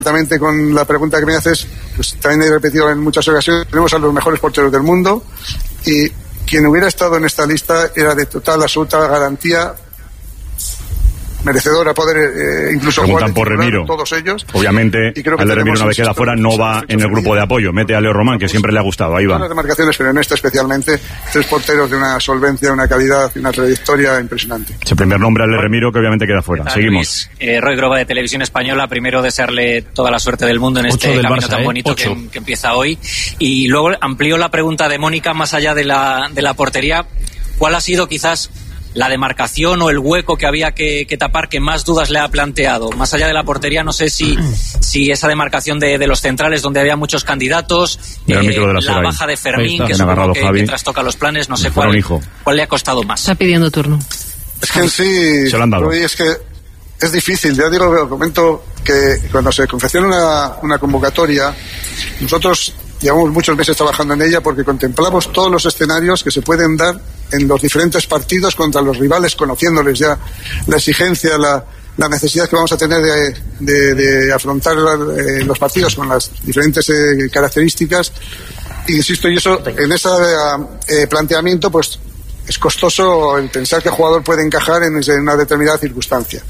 Exactamente con la pregunta que me haces, pues también he repetido en muchas ocasiones, tenemos a los mejores porteros del mundo y quien hubiera estado en esta lista era de total, absoluta garantía, merecedor a poder incluso preguntan por Remiro, todos ellos. Obviamente, al de Remiro una vez queda fuera no va en el grupo de apoyo, mete a Leo Román, que siempre le ha gustado, ahí va. Las demarcaciones, pero en esta especialmente, 3 porteros de una solvencia, una calidad y una trayectoria impresionante. Ese primer nombre al de Remiro, que obviamente queda fuera. Seguimos. Roy Groba, de Televisión Española, primero desearle toda la suerte del mundo en este camino Barça, tan bonito que empieza hoy. Y luego amplío la pregunta de Mónica más allá de la portería. ¿Cuál ha sido quizás la demarcación o el hueco que había que tapar que más dudas le ha planteado? Más allá de la portería, no sé si esa demarcación de los centrales donde había muchos candidatos, la baja de Fermín, que supongo que trastoca los planes, no sé cuál le ha costado más. Está pidiendo turno. Es que en sí, es que es difícil. Ya digo, comento que cuando se confecciona una convocatoria, nosotros llevamos muchos meses trabajando en ella porque contemplamos todos los escenarios que se pueden dar en los diferentes partidos contra los rivales, conociéndoles ya la exigencia, la necesidad que vamos a tener de afrontar los partidos con las diferentes características. Insisto, y eso en ese planteamiento pues es costoso el pensar que el jugador puede encajar en una determinada circunstancia.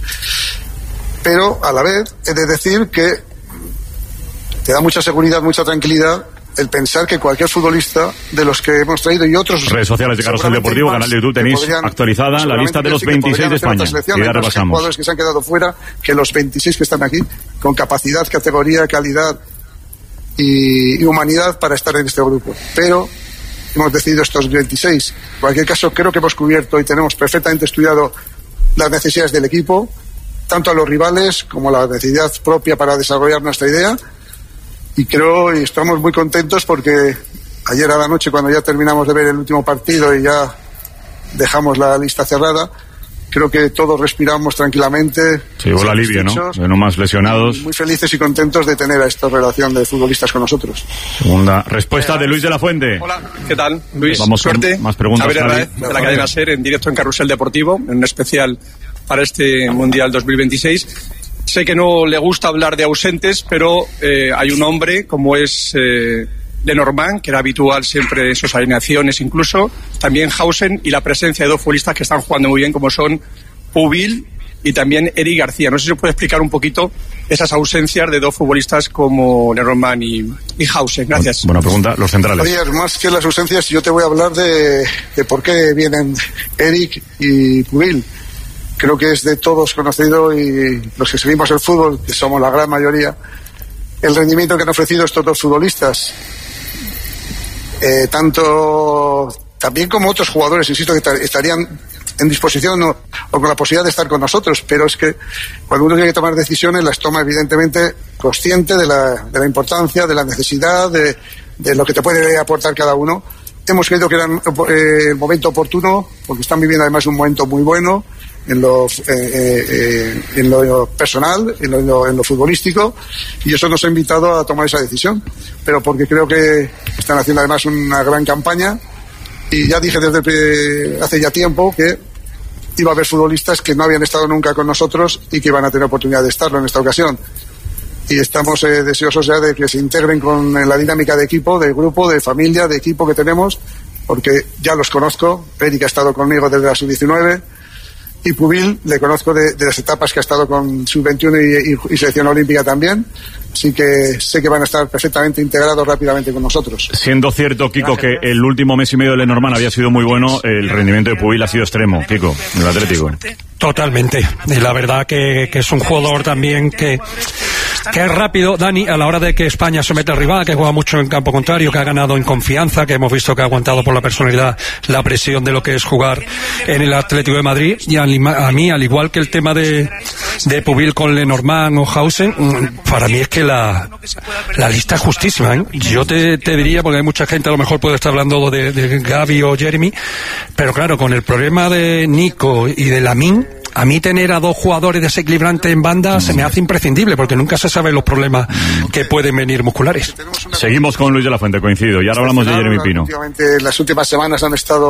Pero a la vez he de decir que te da mucha seguridad, mucha tranquilidad el pensar que cualquier futbolista de los que hemos traído y otros... Redes sociales de Carrusel Deportivo, canal de YouTube, tenéis actualizada la lista de los 26 de España. Y ya repasamos. Jugadores que se han quedado fuera, que los 26 que están aquí, con capacidad, categoría, calidad y humanidad para estar en este grupo. Pero hemos decidido estos 26. En cualquier caso, creo que hemos cubierto y tenemos perfectamente estudiado las necesidades del equipo, tanto a los rivales como la necesidad propia para desarrollar nuestra idea. Y creo y estamos muy contentos porque ayer a la noche, cuando ya terminamos de ver el último partido y ya dejamos la lista cerrada, creo que todos respiramos tranquilamente. Sí, hubo el alivio, ¿no? De no más lesionados. Muy felices y contentos de tener a esta relación de futbolistas con nosotros. Segunda respuesta de Luis de la Fuente. Hola, ¿qué tal, Luis? Vamos suerte. Con más preguntas. Javier Hernández, de la cadena SER, en directo en Carrusel Deportivo, en un especial para este Mundial 2026. Sé que no le gusta hablar de ausentes, pero hay un hombre como es Lenormand, que era habitual siempre en sus alineaciones incluso, también Hausen, y la presencia de 2 futbolistas que están jugando muy bien, como son Pubil y también Eric García. No sé si puede explicar un poquito esas ausencias de 2 futbolistas como Lenormand y Hausen. Gracias. Buena pregunta. Los centrales. Oye, más que las ausencias, yo te voy a hablar de por qué vienen Eric y Pubil. Creo que es de todos conocido, y los que seguimos el fútbol, que somos la gran mayoría, el rendimiento que han ofrecido estos 2 futbolistas. Tanto también como otros jugadores, insisto, que estarían en disposición o con la posibilidad de estar con nosotros, pero es que cuando uno tiene que tomar decisiones, las toma evidentemente consciente de la importancia, de la necesidad, de lo que te puede aportar cada uno. Hemos creído que era el momento oportuno, porque están viviendo además un momento muy bueno en lo personal, en lo futbolístico, y eso nos ha invitado a tomar esa decisión, pero porque creo que están haciendo además una gran campaña, y ya dije desde hace ya tiempo que iba a haber futbolistas que no habían estado nunca con nosotros y que iban a tener oportunidad de estarlo en esta ocasión, y estamos deseosos ya de que se integren con la dinámica de equipo, de grupo, de familia, de equipo que tenemos, porque ya los conozco. Eric ha estado conmigo desde la sub-19, y Pubil le conozco de las etapas que ha estado con sub-21 y selección olímpica también, así que sé que van a estar perfectamente integrados rápidamente con nosotros. Siendo cierto, Kiko, que el último mes y medio de Lenormand había sido muy bueno, el rendimiento de Pubil ha sido extremo, Kiko, en el Atlético. Totalmente, y la verdad que es un jugador también que es rápido, Dani, a la hora de que España somete al rival, que juega mucho en campo contrario, que ha ganado en confianza, que hemos visto que ha aguantado por la personalidad la presión de lo que es jugar en el Atlético de Madrid. Y a mí, al igual que el tema de Pubil con Lenormand o Hausen, para mí es que la lista es justísima, ¿eh? Yo te diría, porque hay mucha gente a lo mejor puede estar hablando de Gavi o Jeremy, pero claro, con el problema de Nico y de Lamine, a mí tener a 2 jugadores desequilibrantes en banda se me hace imprescindible, porque nunca se sabe los problemas que pueden venir musculares. Seguimos con Luis de la Fuente, coincido, y ahora hablamos de Jeremy Pino. Últimamente, las últimas semanas han estado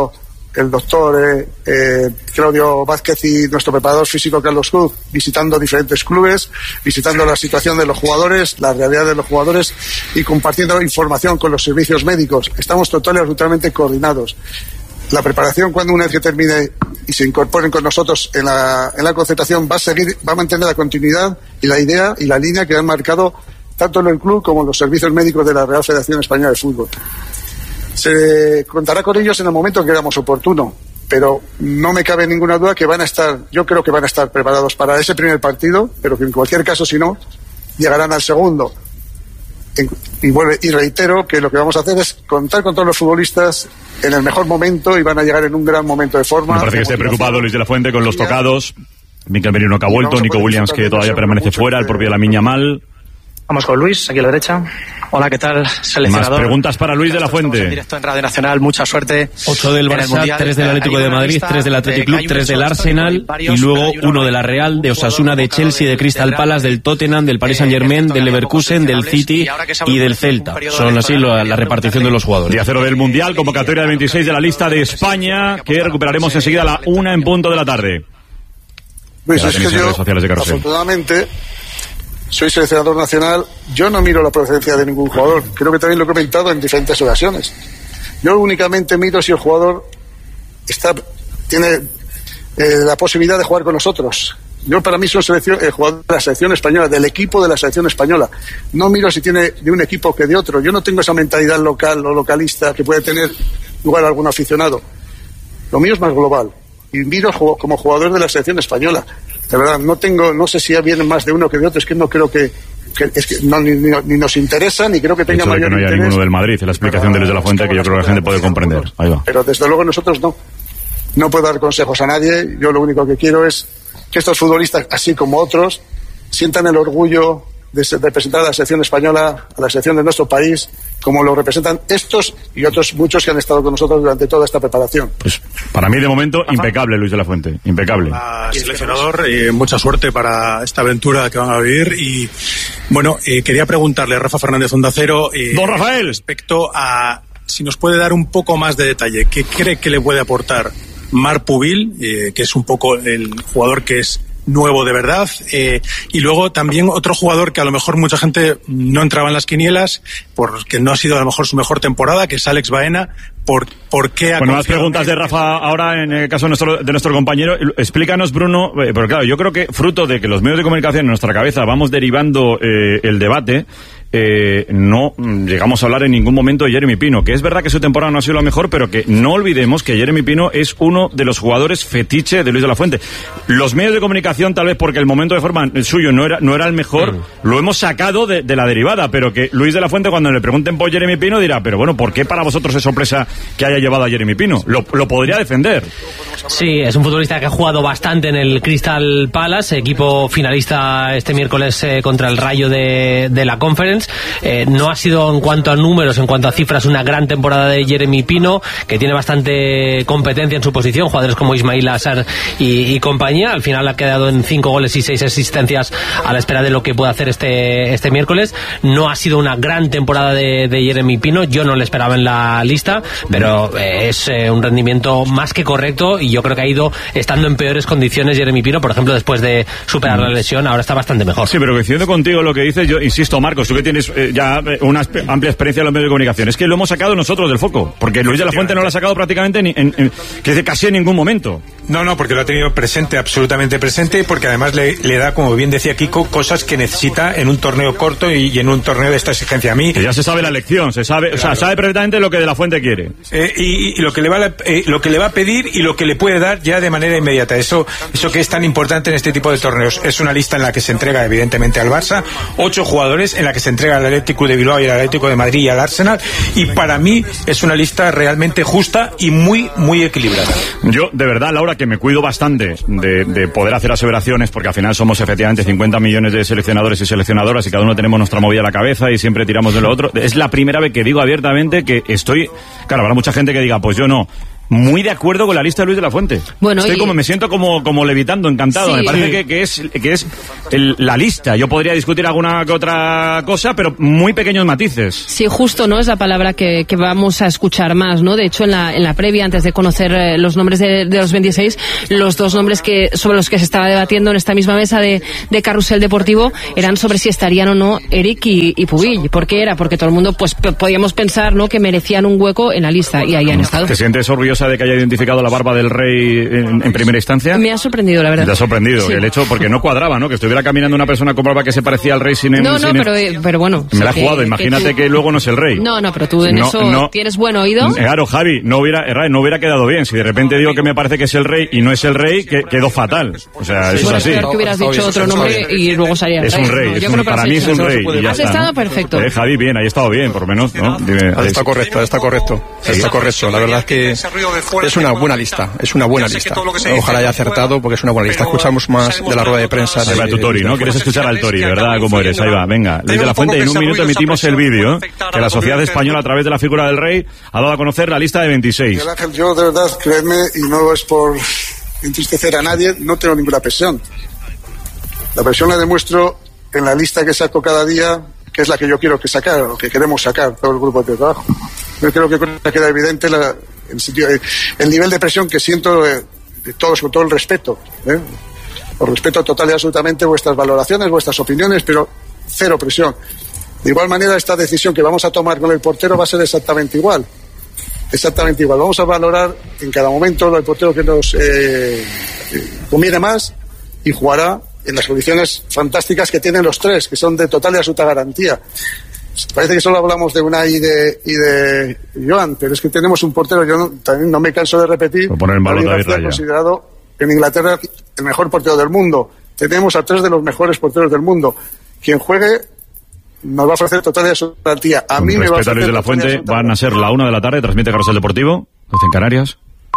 el doctor Claudio Vázquez y nuestro preparador físico Carlos Cruz, visitando diferentes clubes, visitando la situación de los jugadores, la realidad de los jugadores y compartiendo información con los servicios médicos. Estamos totalmente coordinados. La preparación, cuando una vez que termine y se incorporen con nosotros en la concentración, va a mantener la continuidad y la idea y la línea que han marcado tanto en el club como en los servicios médicos de la Real Federación Española de Fútbol. Se contará con ellos en el momento en que creamos oportuno, pero no me cabe ninguna duda que yo creo que van a estar preparados para ese primer partido, pero que en cualquier caso, si no, llegarán al segundo. Y reitero que lo que vamos a hacer es contar con todos los futbolistas en el mejor momento y van a llegar en un gran momento de forma. Me parece que esté preocupado Luis de la Fuente con los tocados. Mikel Merino que ha vuelto, Nico Williams que todavía permanece fuera, el propio Lamine Yamal. Vamos con Luis, aquí a la derecha. Hola, ¿qué tal? Seleccionador. Más preguntas para Luis de la Fuente. En directo en Radio Nacional, mucha suerte. 8 del Barça, 3 del Atlético de Madrid, 3 del Athletic Club, 3 del Arsenal y luego 1 de la Real, de Osasuna, de Chelsea, de Crystal Palace, del Tottenham, del Paris Saint-Germain, del Leverkusen, del City y del Celta. Son así la repartición de los jugadores. Día 0 del Mundial, convocatoria del 26 de la lista de España, que recuperaremos enseguida a la 1 en punto de la tarde. Luis, es que yo, afortunadamente, soy seleccionador nacional, yo no miro la procedencia de ningún jugador. Creo que también lo he comentado en diferentes ocasiones. Yo únicamente miro si el jugador tiene la posibilidad de jugar con nosotros. Yo, para mí, soy el jugador de la selección española, del equipo de la selección española. No miro si tiene de un equipo que de otro. Yo no tengo esa mentalidad local o localista que puede tener lugar algún aficionado. Lo mío es más global. Y miro como jugador de la selección española. De verdad, no sé si vienen más de uno que de otro, es que no creo que ni nos interesa, ni creo que tenga mayor interés. No haya ninguno del Madrid, es la explicación de Luis de la Fuente que yo creo que la gente puede comprender. Ahí va. Pero desde luego nosotros no puedo dar consejos a nadie. Yo lo único que quiero es que estos futbolistas, así como otros, sientan el orgullo de representar a la selección española, a la selección de nuestro país, como lo representan estos y otros muchos que han estado con nosotros durante toda esta preparación. Pues para mí de momento impecable Luis de la Fuente, impecable. Seleccionador, mucha suerte para esta aventura que van a vivir y bueno, quería preguntarle a Rafa Fernández Onda Cero Don Rafael, respecto a si nos puede dar un poco más de detalle, ¿qué cree que le puede aportar Marc Pubil, que es un poco el jugador que es nuevo de verdad, y luego también otro jugador que a lo mejor mucha gente no entraba en las quinielas porque no ha sido a lo mejor su mejor temporada, que es Alex Baena. ¿Por qué? Bueno, las preguntas de Rafa ahora en el caso de nuestro compañero. Explícanos, Bruno, pero claro, yo creo que fruto de que los medios de comunicación en nuestra cabeza vamos derivando el debate, no llegamos a hablar en ningún momento de Jeremy Pino, que es verdad que su temporada no ha sido la mejor, pero que no olvidemos que Jeremy Pino es uno de los jugadores fetiche de Luis de la Fuente. Los medios de comunicación, tal vez porque el momento de forma suyo no era el mejor, lo hemos sacado de la derivada, pero que Luis de la Fuente, cuando le pregunten por Jeremy Pino, dirá, pero bueno, ¿por qué para vosotros es sorpresa que haya llevado a Jeremy Pino? Lo podría defender. Sí, es un futbolista que ha jugado bastante en el Crystal Palace, equipo finalista este miércoles contra el Rayo de la Conference. No ha sido, en cuanto a números, en cuanto a cifras, una gran temporada de Jeremy Pino, que tiene bastante competencia en su posición, jugadores como Ismail Assar y compañía. Al final ha quedado en 5 goles y 6 asistencias a la espera de lo que pueda hacer este miércoles. No ha sido una gran temporada de Jeremy Pino, yo no le esperaba en la lista, pero es un rendimiento más que correcto, y yo creo que ha ido estando en peores condiciones Jeremy Pino, por ejemplo, después de superar la lesión, ahora está bastante mejor. Sí, pero coincidiendo contigo lo que dices, yo insisto, Marcos, tú que tienes ya una amplia experiencia en los medios de comunicación, es que lo hemos sacado nosotros del foco, porque Luis de la Fuente no lo ha sacado prácticamente casi en ningún momento. No, porque lo ha tenido presente, absolutamente presente, porque además le da, como bien decía Kiko, cosas que necesita en un torneo corto y en un torneo de esta exigencia. A mí que ya se sabe la lección, sabe perfectamente lo que de la Fuente quiere. Y lo que le va a pedir y lo que le puede dar ya de manera inmediata. Eso que es tan importante en este tipo de torneos. Es una lista en la que se entrega evidentemente al Barça, 8 jugadores, en la que se entrega al Atlético de Bilbao y al Atlético de Madrid y al Arsenal, y para mí es una lista realmente justa y muy, muy equilibrada. Yo, de verdad, Laura, que me cuido bastante de poder hacer aseveraciones, porque al final somos efectivamente 50 millones de seleccionadores y seleccionadoras y cada uno tenemos nuestra movida a la cabeza y siempre tiramos de lo otro. Es la primera vez que digo abiertamente que estoy... Claro, habrá mucha gente que diga, pues yo no. muy de acuerdo con la lista de Luis de la Fuente. Bueno, me siento como levitando, encantado. Sí. Me parece que es la lista. Yo podría discutir alguna que otra cosa, pero muy pequeños matices. Sí, justo, ¿no? Es la palabra que vamos a escuchar más, ¿no? De hecho, en la previa, antes de conocer los nombres de los 26, los dos nombres sobre los que se estaba debatiendo en esta misma mesa de Carrusel Deportivo eran sobre si estarían o no Eric y Pubill. ¿Por qué era? Porque todo el mundo, pues, podíamos pensar, ¿no?, que merecían un hueco en la lista, y ahí han estado. ¿Te sientes orgullosa de que haya identificado la barba del rey en primera instancia? Me ha sorprendido, la verdad. Te ha sorprendido, sí. El hecho, porque no cuadraba, ¿no? Que estuviera caminando una persona con barba que se parecía al rey sin... pero bueno. Me la ha jugado, imagínate que luego no es el rey. No, pero tú en eso tienes buen oído. Claro, Javi, no hubiera quedado bien. Si de repente digo que me parece que es el rey y no es el rey, quedó fatal. O sea, eso es así. Espero que hubieras dicho otro nombre y luego salía el rey. Es un rey, para mí es un rey. Has estado perfecto. Javi, bien, ahí he estado bien, por lo menos, ¿no? Dime, está correcto. Está correcto. La verdad es que es una buena lista. Ojalá haya acertado, porque es una buena lista. Escuchamos más de la rueda de prensa. Ahí va tu Tori, ¿no? Quieres escuchar al Tori, ¿verdad? ¿Cómo eres? Ahí va, venga. Luis de la Fuente, en un minuto emitimos el vídeo que la sociedad española, a través de la figura del rey, ha dado a conocer la lista de 26. Miguel Ángel, yo de verdad, créeme, y no es por entristecer a nadie, no tengo ninguna presión. La presión la demuestro en la lista que saco cada día, que es la que yo quiero sacar, o que queremos sacar todo el grupo de trabajo. Yo creo que queda evidente el nivel de presión que siento de todos, con todo el respeto. Os respeto total y absolutamente vuestras valoraciones, vuestras opiniones, pero cero presión. De igual manera, esta decisión que vamos a tomar con el portero va a ser exactamente igual. Vamos a valorar en cada momento el portero que nos conviene más, y jugará en las condiciones fantásticas que tienen los tres, que son de total y absoluta garantía. Parece que solo hablamos de Unai y de Joan, pero es que tenemos un portero, también no me canso de repetir, David García, considerado en Inglaterra el mejor portero del mundo. Tenemos a 3 de los mejores porteros del mundo. Quien juegue nos va a ofrecer total y absoluta garantía. A mí me va a ofrecer Luis de la Fuente. Van a ser la 1 de la tarde, transmite Carrusel Deportivo, 12 en Canarias.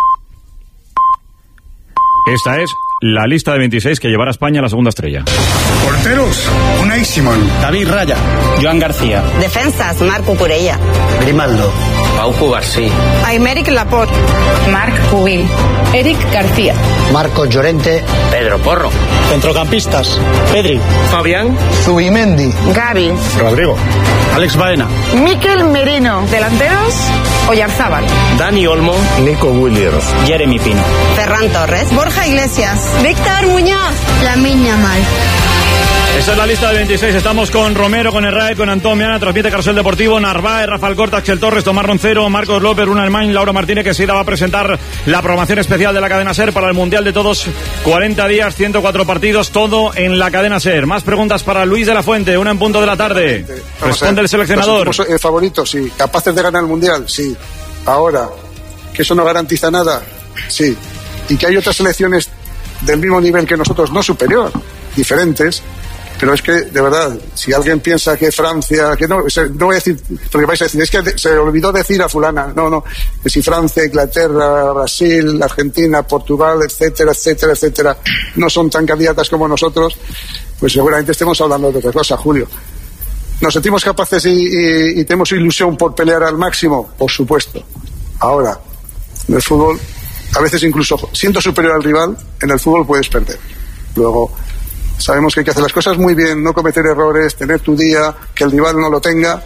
Esta es la lista de 26 que llevará a España a la segunda estrella. Porteros: Unai Simón, David Raya, Joan García. Defensas: Marc Cucurella, Grimaldo, Pau García, Aymeric Laporte, Marc Pubill, Eric García, Marcos Llorente, Pedro Porro. Centrocampistas: Pedri, Fabián, Zubimendi, Gavi, Rodrigo, Alex Baena, Mikel Merino. Delanteros: Oyarzábal, Dani Olmo, Nico Williams, Jeremy Pino, Ferran Torres, Borja Iglesias, Víctor Muñoz, Lamine Yamal. Esta es la lista de 26. Estamos con Romero, con Herrera, con Antón Meana. Transmite Carrusel Deportivo. Narváez, Rafael Corta, Axel Torres, Tomás Roncero, Marcos López, Runa Hermain, Laura Martínez, que se va a presentar la programación especial de la cadena SER para el Mundial de Todos. 40 días, 104 partidos, todo en la cadena SER. Más preguntas para Luis de la Fuente, 1 en punto de la tarde. Responde el seleccionador. ¿Somos favoritos? Sí. ¿Capaces de ganar el Mundial? Sí. Ahora, ¿que eso no garantiza nada? Sí. Y que hay otras selecciones del mismo nivel que nosotros, no superior, diferentes. Pero es que, de verdad, si alguien piensa que Francia, que no voy a decir, porque vais a decir, es que se olvidó decir a fulana, no, que si Francia, Inglaterra, Brasil, Argentina, Portugal, etcétera, etcétera, etcétera, no son tan candidatas como nosotros, pues seguramente estemos hablando de otra cosa, Julio. ¿Nos sentimos capaces y tenemos ilusión por pelear al máximo? Por supuesto. Ahora, en el fútbol, a veces incluso siendo superior al rival, en el fútbol puedes perder. Luego, sabemos que hay que hacer las cosas muy bien, no cometer errores, tener tu día, que el rival no lo tenga,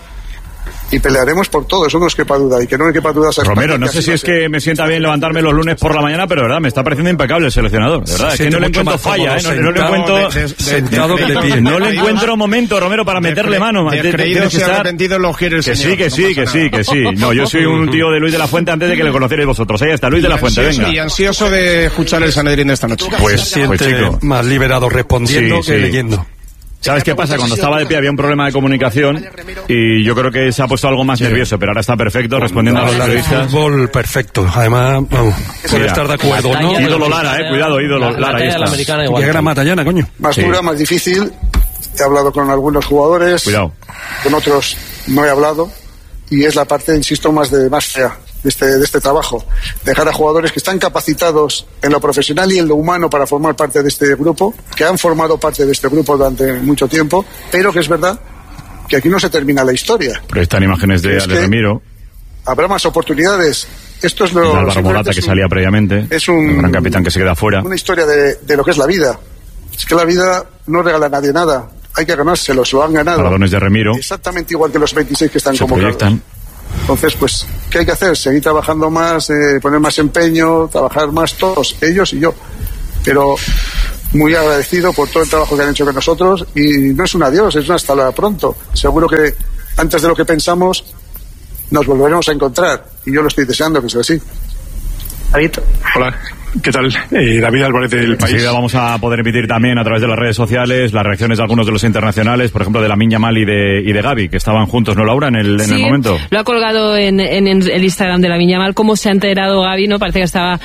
y pelearemos por todo, eso no es quepa duda, y que no me quepa duda. Romero, no sé si es que me sienta bien levantarme los lunes por la mañana, pero de verdad, me está pareciendo impecable el seleccionador, de verdad, es que no le encuentro falla, no le encuentro sentado que de pie. No le encuentro momento, Romero, para meterle mano. Creídos y arrepentidos los quiere el señor. Que sí. No, yo soy un tío de Luis de la Fuente antes de que le conocierais vosotros. Ahí está, Luis de la Fuente, venga. Y ansioso de escuchar el Sanedrín de esta noche. Pues chico, más liberado respondiendo que leyendo. ¿Sabes qué pasa? Cuando estaba de pie había un problema de comunicación y yo creo que se ha puesto algo más nervioso, pero ahora está perfecto respondiendo a los periodistas. Fútbol perfecto, además, puede estar de acuerdo, ¿no? Ídolo Lara, cuidado, ídolo Lara, ahí está. Llega Matallana, coño. Más dura, más difícil. He hablado con algunos jugadores, cuidado. Con otros no he hablado, y es la parte, insisto, más fea de este trabajo. Dejar a jugadores que están capacitados en lo profesional y en lo humano para formar parte de este grupo, que han formado parte de este grupo durante mucho tiempo, pero que es verdad que aquí no se termina la historia. Pero están imágenes de Ale Ramiro. Habrá más oportunidades, esto es lo... Álvaro Morata, que salía previamente. Es un gran capitán que se queda fuera. Una historia de lo que es la vida. Es que la vida no regala a nadie nada. Hay que ganárselo, se lo han ganado. Balones de Remiro. Exactamente igual que los 26 que están convocados. Proyectan. Entonces, pues, ¿qué hay que hacer? Seguir trabajando más, poner más empeño, trabajar más todos, ellos y yo. Pero muy agradecido por todo el trabajo que han hecho con nosotros, y no es un adiós, es un hasta pronto. Seguro que antes de lo que pensamos nos volveremos a encontrar, y yo lo estoy deseando que sea así. David. Hola. ¿Qué tal? David Álvarez del País. Enseguida vamos a poder emitir también a través de las redes sociales las reacciones de algunos de los internacionales, por ejemplo de Lamine Yamal y de Gavi, que estaban juntos, ¿no, Laura, en el momento? Lo ha colgado en el Instagram de Lamine Yamal, cómo se ha enterado Gavi, ¿no? Parece que estaba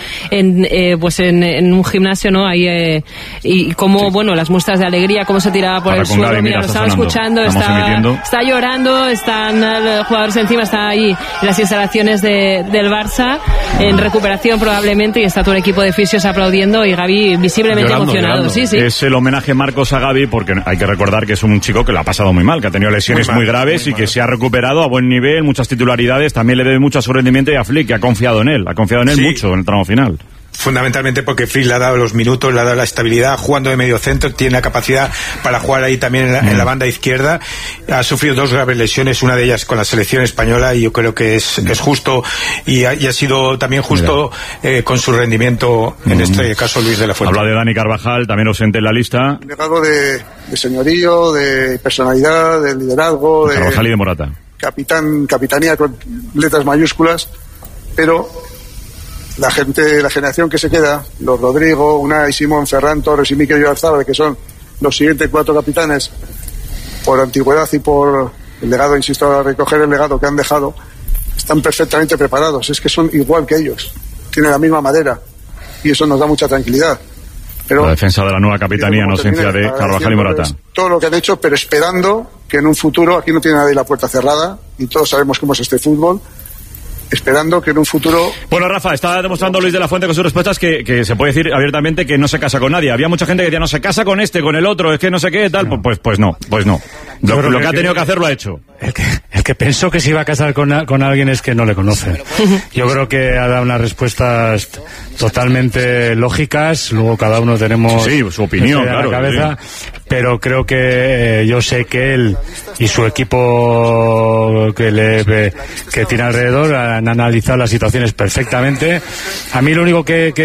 en un gimnasio, ¿no? Ahí, y cómo, bueno, las muestras de alegría, cómo se tiraba por el suelo. Gavi, mira, lo estaba escuchando, está llorando, están los jugadores encima, está ahí en las instalaciones del Barça, en recuperación probablemente, y está todo el equipo de fisios aplaudiendo, y Gavi visiblemente emocionado. Sí. Es el homenaje Marcos a Gavi, porque hay que recordar que es un chico que lo ha pasado muy mal, que ha tenido lesiones muy graves y que se ha recuperado a buen nivel, muchas titularidades. También le debe mucho a su rendimiento y a Flick, que ha confiado en él mucho en el tramo final. Fundamentalmente porque Flick le ha dado los minutos, le ha dado la estabilidad, jugando de medio centro, tiene la capacidad para jugar ahí también en la banda izquierda. Ha sufrido 2 graves lesiones, una de ellas con la selección española, y yo creo que es justo, y ha sido también justo con su rendimiento, en este caso Luis de la Fuente. Habla de Dani Carvajal, también ausente en la lista. Un legado de señorío, de personalidad, de liderazgo, de Carvajal y de Morata. Capitanía con letras mayúsculas, pero la generación que se queda, los Rodrigo, Unai, Simón, Ferran Torres y Mikel Oyarzabal, que son los siguientes 4 capitanes, por antigüedad y por el legado, insisto, a recoger el legado que han dejado, están perfectamente preparados. Es que son igual que ellos, tienen la misma madera, y eso nos da mucha tranquilidad. Pero la defensa de la nueva capitanía en ausencia de Carvajal y Morata. Todo lo que han hecho, pero esperando que en un futuro, aquí no tiene nadie la puerta cerrada, y todos sabemos cómo es este fútbol, esperando que en un futuro... Bueno, Rafa, está demostrando Luis de la Fuente con sus respuestas que se puede decir abiertamente que no se casa con nadie. Había mucha gente que decía, no se casa con este, con el otro, es que no sé qué, tal. No. Pues no. Lo que ha tenido que hacer lo ha hecho. El que pensó que se iba a casar con alguien es que no le conoce. Yo creo que ha dado unas respuestas totalmente lógicas, luego cada uno tenemos su opinión, claro, la cabeza, pero creo que yo sé que él y su equipo que tiene alrededor han analizado las situaciones perfectamente. A mí lo único que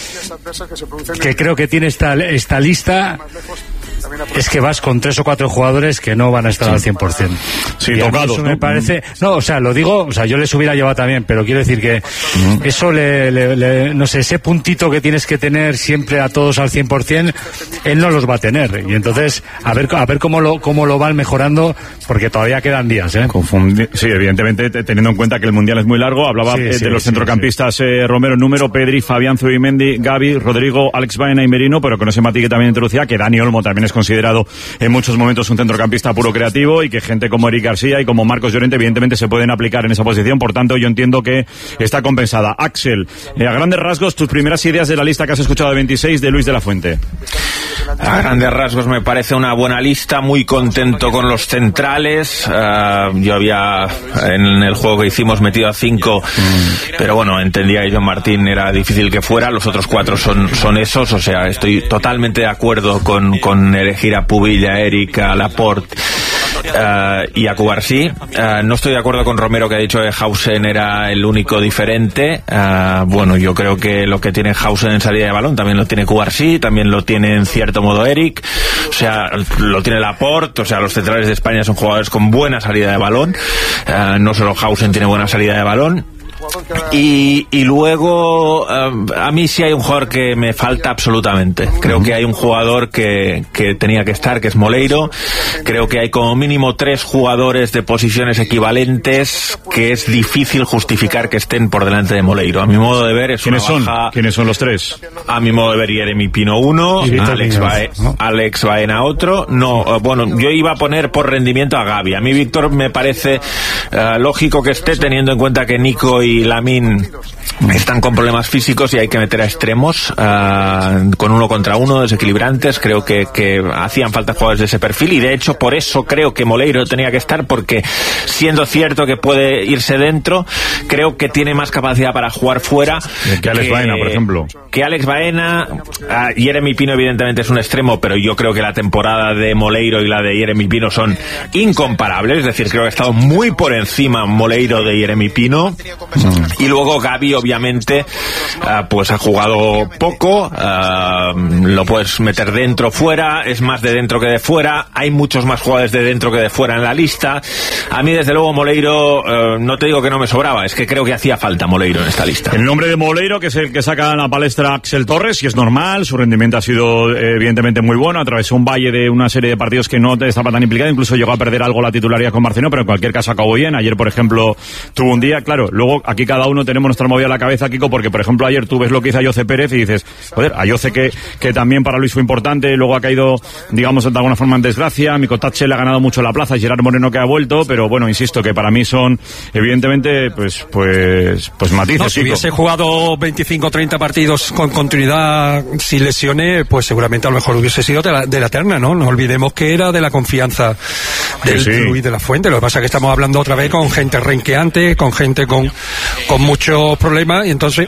creo que tiene esta lista es que vas con 3 o 4 jugadores que no van a estar al 100%. Sí, tocados, eso me parece... No, lo digo, yo les hubiera llevado también, pero quiero decir que eso no sé, ese puntito que tienes que tener siempre a todos al 100%, él no los va a tener. Y entonces, a ver cómo lo van mejorando, porque todavía quedan días, ¿eh? Sí, evidentemente, teniendo en cuenta que el Mundial es muy largo. Hablaba de los centrocampistas, Romero en número, Pedri, Fabián, Zubimendi, Gavi, Rodrigo, Alex Baena y Merino, pero con ese matiz que también introducía, que Dani Olmo también es considerado en muchos momentos un centrocampista puro creativo, y que gente como Eric García y como Marcos Llorente evidentemente se pueden aplicar en esa posición. Por tanto, yo entiendo que está compensada. Axel, a grandes rasgos, tus primeras ideas de la lista que has escuchado de 26 de Luis de la Fuente. A grandes rasgos me parece una buena lista, muy contento con los centrales. Yo había en el juego que hicimos metido a 5, pero bueno, entendía que John Martín era difícil que fuera. Los otros 4 son esos, o sea, estoy totalmente de acuerdo con elegir a Pubil, a Eric, a Laporte y a Cubarsí. No estoy de acuerdo con Romero, que ha dicho que Hausen era el único diferente. Bueno, yo creo que lo que tiene Hausen en salida de balón también lo tiene Cubarsí, también lo tiene en cierto modo Eric, o sea, lo tiene Laporte. O sea, los centrales de España son jugadores con buena salida de balón, no solo Hausen tiene buena salida de balón. Y luego a mí sí hay un jugador que me falta absolutamente. Creo que hay un jugador que tenía que estar, que es Moleiro. Creo que hay como mínimo 3 jugadores de posiciones equivalentes que es difícil justificar que estén por delante de Moleiro. A mi modo de ver es una baja. ¿Quiénes son los 3? A mi modo de ver, Jeremy Pino 1, Alex Baena otro. No, bueno, yo iba a poner por rendimiento a Gavi. A mí Víctor me parece lógico que esté, teniendo en cuenta que Nico y y Lamine están con problemas físicos y hay que meter a extremos con 1 contra 1, desequilibrantes. Creo que hacían falta jugadores de ese perfil y de hecho por eso creo que Moleiro tenía que estar, porque siendo cierto que puede irse dentro, creo que tiene más capacidad para jugar fuera que Alex Baena, por ejemplo. Que Alex Baena. Jeremy Pino evidentemente es un extremo, pero yo creo que la temporada de Moleiro y la de Jeremy Pino son incomparables, es decir, creo que ha estado muy por encima Moleiro de Jeremy Pino. Y luego Gavi obviamente pues ha jugado poco, lo puedes meter dentro, fuera, es más de dentro que de fuera, hay muchos más jugadores de dentro que de fuera en la lista. A mí desde luego Moleiro, no te digo que no me sobraba, es que creo que hacía falta Moleiro en esta lista. El nombre de Moleiro, que es el que saca a la palestra Axel Torres, y es normal, su rendimiento ha sido evidentemente muy bueno, atravesó un valle de una serie de partidos que no estaba tan implicado, incluso llegó a perder algo la titularidad con Barcelona, pero en cualquier caso acabó bien. Ayer, por ejemplo, tuvo un día, claro, luego aquí cada uno tenemos nuestra movida a la cabeza, Kiko, porque por ejemplo ayer tú ves lo que hizo Ayoce Pérez y dices, joder, Ayoce que también para Luis fue importante, luego ha caído, digamos, de alguna forma en desgracia, Mikotache le ha ganado mucho la plaza, Gerard Moreno que ha vuelto, pero bueno, insisto, que para mí son evidentemente pues matices. No, si hubiese jugado 25 o 30 partidos con continuidad sin lesiones, pues seguramente a lo mejor hubiese sido de la terna, ¿no? No olvidemos que era de la confianza del Luis de la Fuente. Lo que pasa es que estamos hablando otra vez con gente renqueante, con gente con muchos problemas, y entonces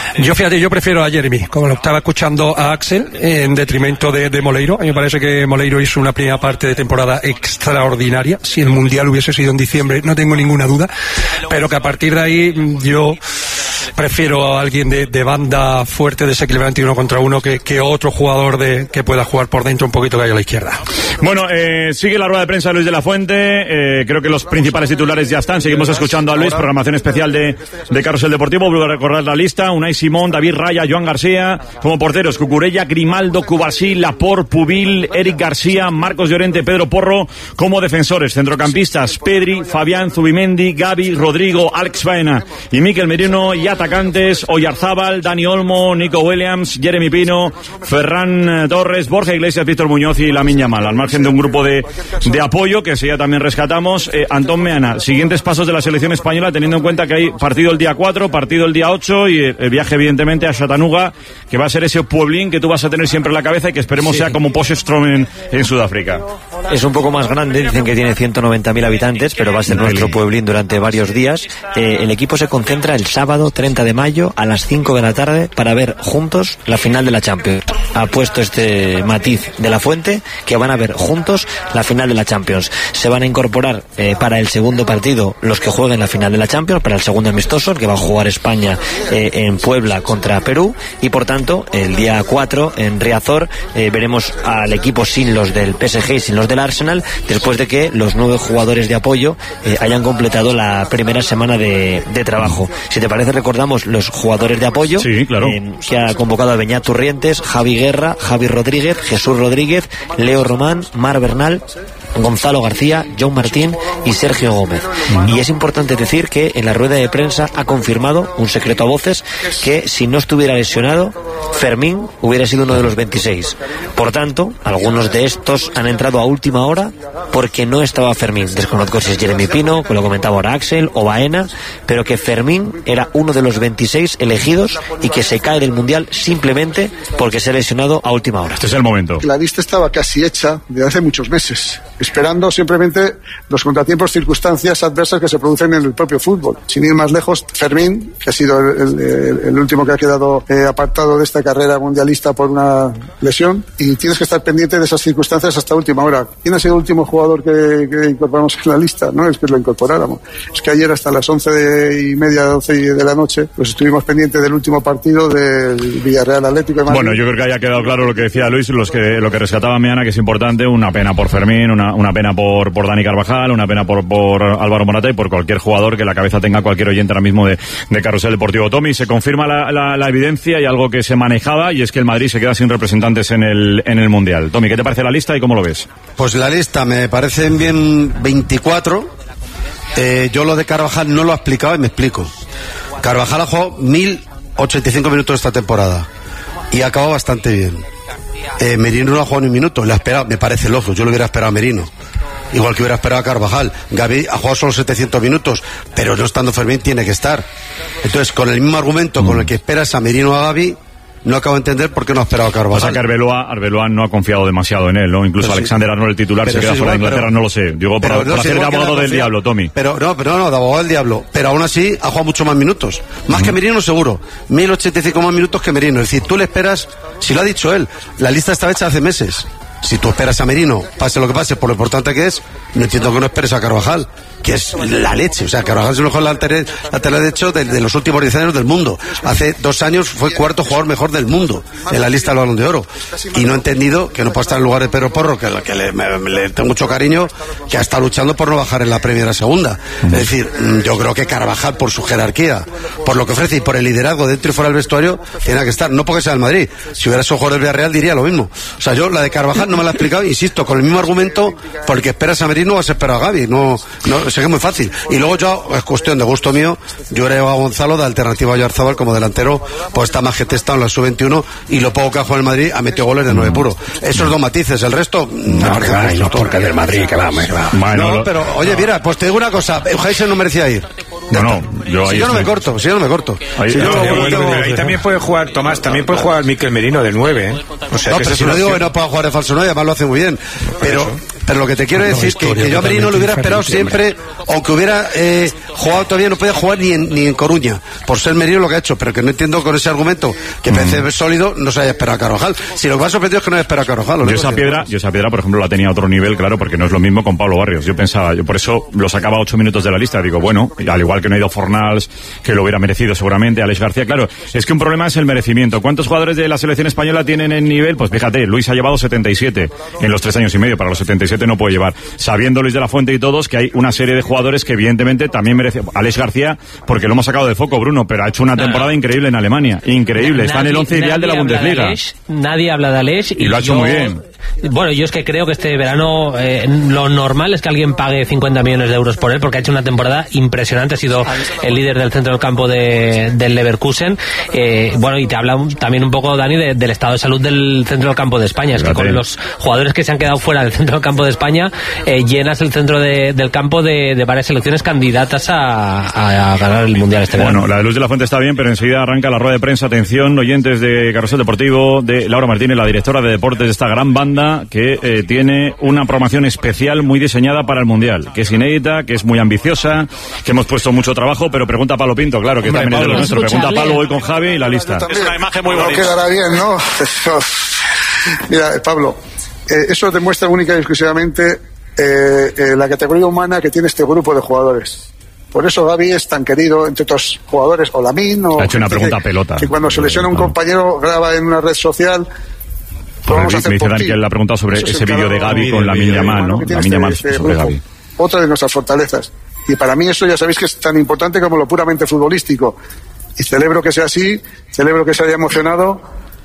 yo prefiero a Jeremy, como lo estaba escuchando a Axel, en detrimento de Moleiro. A mí me parece que Moleiro hizo una primera parte de temporada extraordinaria. Si el Mundial hubiese sido en diciembre, no tengo ninguna duda, pero que a partir de ahí yo prefiero a alguien de banda fuerte, desequilibrante 1 contra 1 que otro jugador que pueda jugar por dentro un poquito que haya a la izquierda. Bueno, sigue la rueda de prensa de Luis de la Fuente, creo que los principales titulares ya están, seguimos escuchando a Luis, programación especial de Carrusel Deportivo. Vuelvo a recordar la lista: Unai Simón, David Raya, Joan García, como porteros Cucurella, Grimaldo, Cubarsí, Laporte, Pubil, Eric García, Marcos Llorente, Pedro Porro. Como defensores, centrocampistas Pedri, Fabián, Zubimendi, Gavi, Rodrigo, Alex Baena y Mikel Merino, y atacantes Oyarzábal, Dani Olmo, Nico Williams, Jeremy Pino, Ferran Torres, Borja Iglesias, Víctor Muñoz y Lamine Yamal, al margen de un grupo de apoyo que ya también rescatamos. Antón Meana, siguientes pasos de la selección española, teniendo en cuenta que hay partido el día 4, partido el día 8 y el viaje evidentemente a Chattanooga, que va a ser ese pueblín que tú vas a tener siempre en la cabeza y que esperemos sea como Potchefstroom en Sudáfrica. Es un poco más grande, dicen que tiene 190.000 habitantes, pero va a ser nuestro pueblín durante varios días. El equipo se concentra el sábado 30 de mayo a las 5 de la tarde para ver juntos la final de la Champions. Ha puesto este matiz de la Fuente, que van a ver juntos la final de la Champions. Se van a incorporar para el segundo partido los que jueguen la final de la Champions, para el segundo amistoso, el que va a jugar España en Puebla contra Perú, y por tanto el día 4 en Riazor veremos al equipo sin los del PSG y sin los del Arsenal, después de que los 9 jugadores de apoyo hayan completado la primera semana de trabajo. Si te parece, recordamos los jugadores de apoyo. Sí, claro. Que ha convocado a Beñat Turrientes, Javi Guerra, Javi Rodríguez, Jesús Rodríguez, Leo Román, Mar Bernal, Gonzalo García, John Martín y Sergio Gómez. Y es importante decir que en la rueda de prensa ha confirmado, un secreto a voces, que si no estuviera lesionado, Fermín hubiera sido uno de los 26. Por tanto, algunos de estos han entrado a última hora porque no estaba Fermín. Desconozco si es Jeremy Pino, que lo comentaba ahora Axel, o Baena, pero que Fermín era uno de los 26 elegidos y que se cae del Mundial simplemente porque se ha lesionado a última hora. Este es el momento. La lista estaba casi hecha desde hace muchos meses, esperando simplemente los contratiempos, circunstancias adversas que se producen en el propio fútbol. Sin ir más lejos, Fermín, que ha sido el último que ha quedado apartado de esta carrera mundialista por una lesión, y tienes que estar pendiente de esas circunstancias hasta última hora. ¿Quién ha sido el último jugador que incorporamos en la lista? No es que lo incorporáramos, es que ayer hasta las 11:30, 12 de la noche, pues estuvimos pendientes del último partido del Villarreal Atlético de Madrid. Bueno, yo creo que haya quedado claro lo que decía Luis, lo que rescataba Meana, que es importante. Una pena por Fermín, una pena por Dani Carvajal, una pena por Álvaro Morata y por cualquier jugador que la cabeza tenga cualquier oyente ahora mismo de Carrusel Deportivo. Tommy, se confirma la evidencia y algo que se manejaba, y es que el Madrid se queda sin representantes en el Mundial. Tommy, ¿qué te parece la lista y cómo lo ves? Pues la lista me parecen bien 24. Yo lo de Carvajal no lo he explicado y me explico. Carvajal ha jugado 1085 minutos esta temporada y ha acabado bastante bien. Merino no ha jugado ni un minuto, le ha esperado, me parece lógico, yo lo hubiera esperado a Merino. igual que hubiera esperado a Carvajal. Gavi ha jugado solo 700 minutos, pero no estando Fermín tiene que estar. Entonces, con el mismo argumento con el que esperas a Merino o a Gavi, no acabo de entender por qué no ha esperado a Carvajal. Pasa que Arbeloa no ha confiado demasiado en él, ¿no? Incluso pero Alexander-Arnold, el titular, se queda fuera de Inglaterra, no lo sé. Digo, por hacer de abogado del diablo, Tommy. Pero no, de abogado del diablo. Pero aún así ha jugado mucho más minutos. Más que Merino, seguro. 1085 más minutos que Merino. Es decir, tú le esperas, si lo ha dicho él, la lista estaba hecha hace meses. Si tú esperas a Merino, pase lo que pase, por lo importante que es, no entiendo que no esperes a Carvajal, que es la leche. O sea, Carvajal es el mejor lateral derecho de los últimos 10 años del mundo. Hace 2 años fue cuarto jugador mejor del mundo en la lista del Balón de Oro. Y no he entendido que no pueda estar en lugar de Pedro Porro, que le tengo mucho cariño, que ha estado luchando por no bajar en la Premier a segunda. Es decir, yo creo que Carvajal, por su jerarquía, por lo que ofrece y por el liderazgo dentro y fuera del vestuario, tiene que estar. No porque sea el Madrid. Si hubiera sido jugador del Villarreal diría lo mismo. O sea, yo la de Carvajal no me la he explicado, insisto, con el mismo argumento, porque esperas a Merino o vas a esperar a Gavi. No, sé que es muy fácil. Y luego yo, es cuestión de gusto mío, yo he llevado a Gonzalo de alternativa a Oyarzábal como delantero, pues está más que testado en la sub-21 y lo poco que ha jugado en el Madrid ha metido goles de 9 puro. Esos 2 matices, el resto no, porque del Madrid, que va. Bueno, no, pero oye, mira, pues te digo una cosa, Heisen no merecía ir. Yo no me corto. Ahí también puede jugar Tomás, también puede jugar Mikel Merino del 9, ¿eh? O sea, pero si no digo que no pueda jugar de falso 9, además lo hace muy bien. Pero lo que te quiero decir es que yo a Merino lo hubiera esperado siempre, aunque hubiera jugado todavía, no podía jugar ni en Coruña, por ser Merino lo que ha hecho, pero que no entiendo con ese argumento, que parece sólido, no se haya esperado a Carvajal. Si lo que me ha sorprendido es que no haya esperado a Carvajal. Yo esa piedra, por ejemplo, la tenía a otro nivel, claro, porque no es lo mismo con Pablo Barrios. Yo por eso lo sacaba 8 minutos de la lista. Digo, bueno, al igual que no ha ido Fornals, que lo hubiera merecido seguramente, Alex García, claro, es que un problema es el merecimiento. ¿Cuántos jugadores de la selección española tienen el nivel? Pues fíjate, Luis ha llevado 77 en los 3 años y medio, para los 77 no puede llevar. Sabiendo Luis de la Fuente y todos que hay una serie de jugadores que evidentemente también merece. Alex García, porque lo hemos sacado de foco, Bruno, pero ha hecho una temporada increíble en Alemania, increíble, está en el 11 ideal de la Bundesliga. Nadie habla de Alex y lo ha hecho muy bien. Bueno, yo es que creo que este verano lo normal es que alguien pague 50 millones de euros por él, porque ha hecho una temporada impresionante, ha sido el líder del centro del campo del Leverkusen. Bueno, y te habla también un poco, Dani, del estado de salud del centro del campo de España. Es que con los jugadores que se han quedado fuera del centro del campo de España, llenas el centro del campo de varias selecciones candidatas a ganar el Mundial este verano. Bueno, la de Luis de la Fuente está bien, pero enseguida arranca la rueda de prensa. Atención, oyentes de Carrusel Deportivo, de Laura Martínez, la directora de deportes de esta gran banda, que tiene una programación especial muy diseñada para el Mundial, que es inédita, que es muy ambiciosa, que hemos puesto mucho trabajo, pero pregunta a Pablo Pinto, claro, que también es de lo nuestro. Pregunta a Pablo hoy con Javi y la lista. Es una imagen muy bonita. No quedará bien, ¿no? Mira, Pablo, eso demuestra única y exclusivamente la categoría humana que tiene este grupo de jugadores. Por eso Gavi es tan querido entre otros jugadores, o Lamine, o... Ha hecho una pregunta a pelota. Que cuando se lesiona un compañero graba en una red social... Me dice Dan que él ha preguntado sobre ese vídeo de Gavi con Lamine Yamal, ¿no? Lamine Yamal sobre Gavi. Otra de nuestras fortalezas. Y para mí eso ya sabéis que es tan importante como lo puramente futbolístico. Y celebro que sea así, celebro que se haya emocionado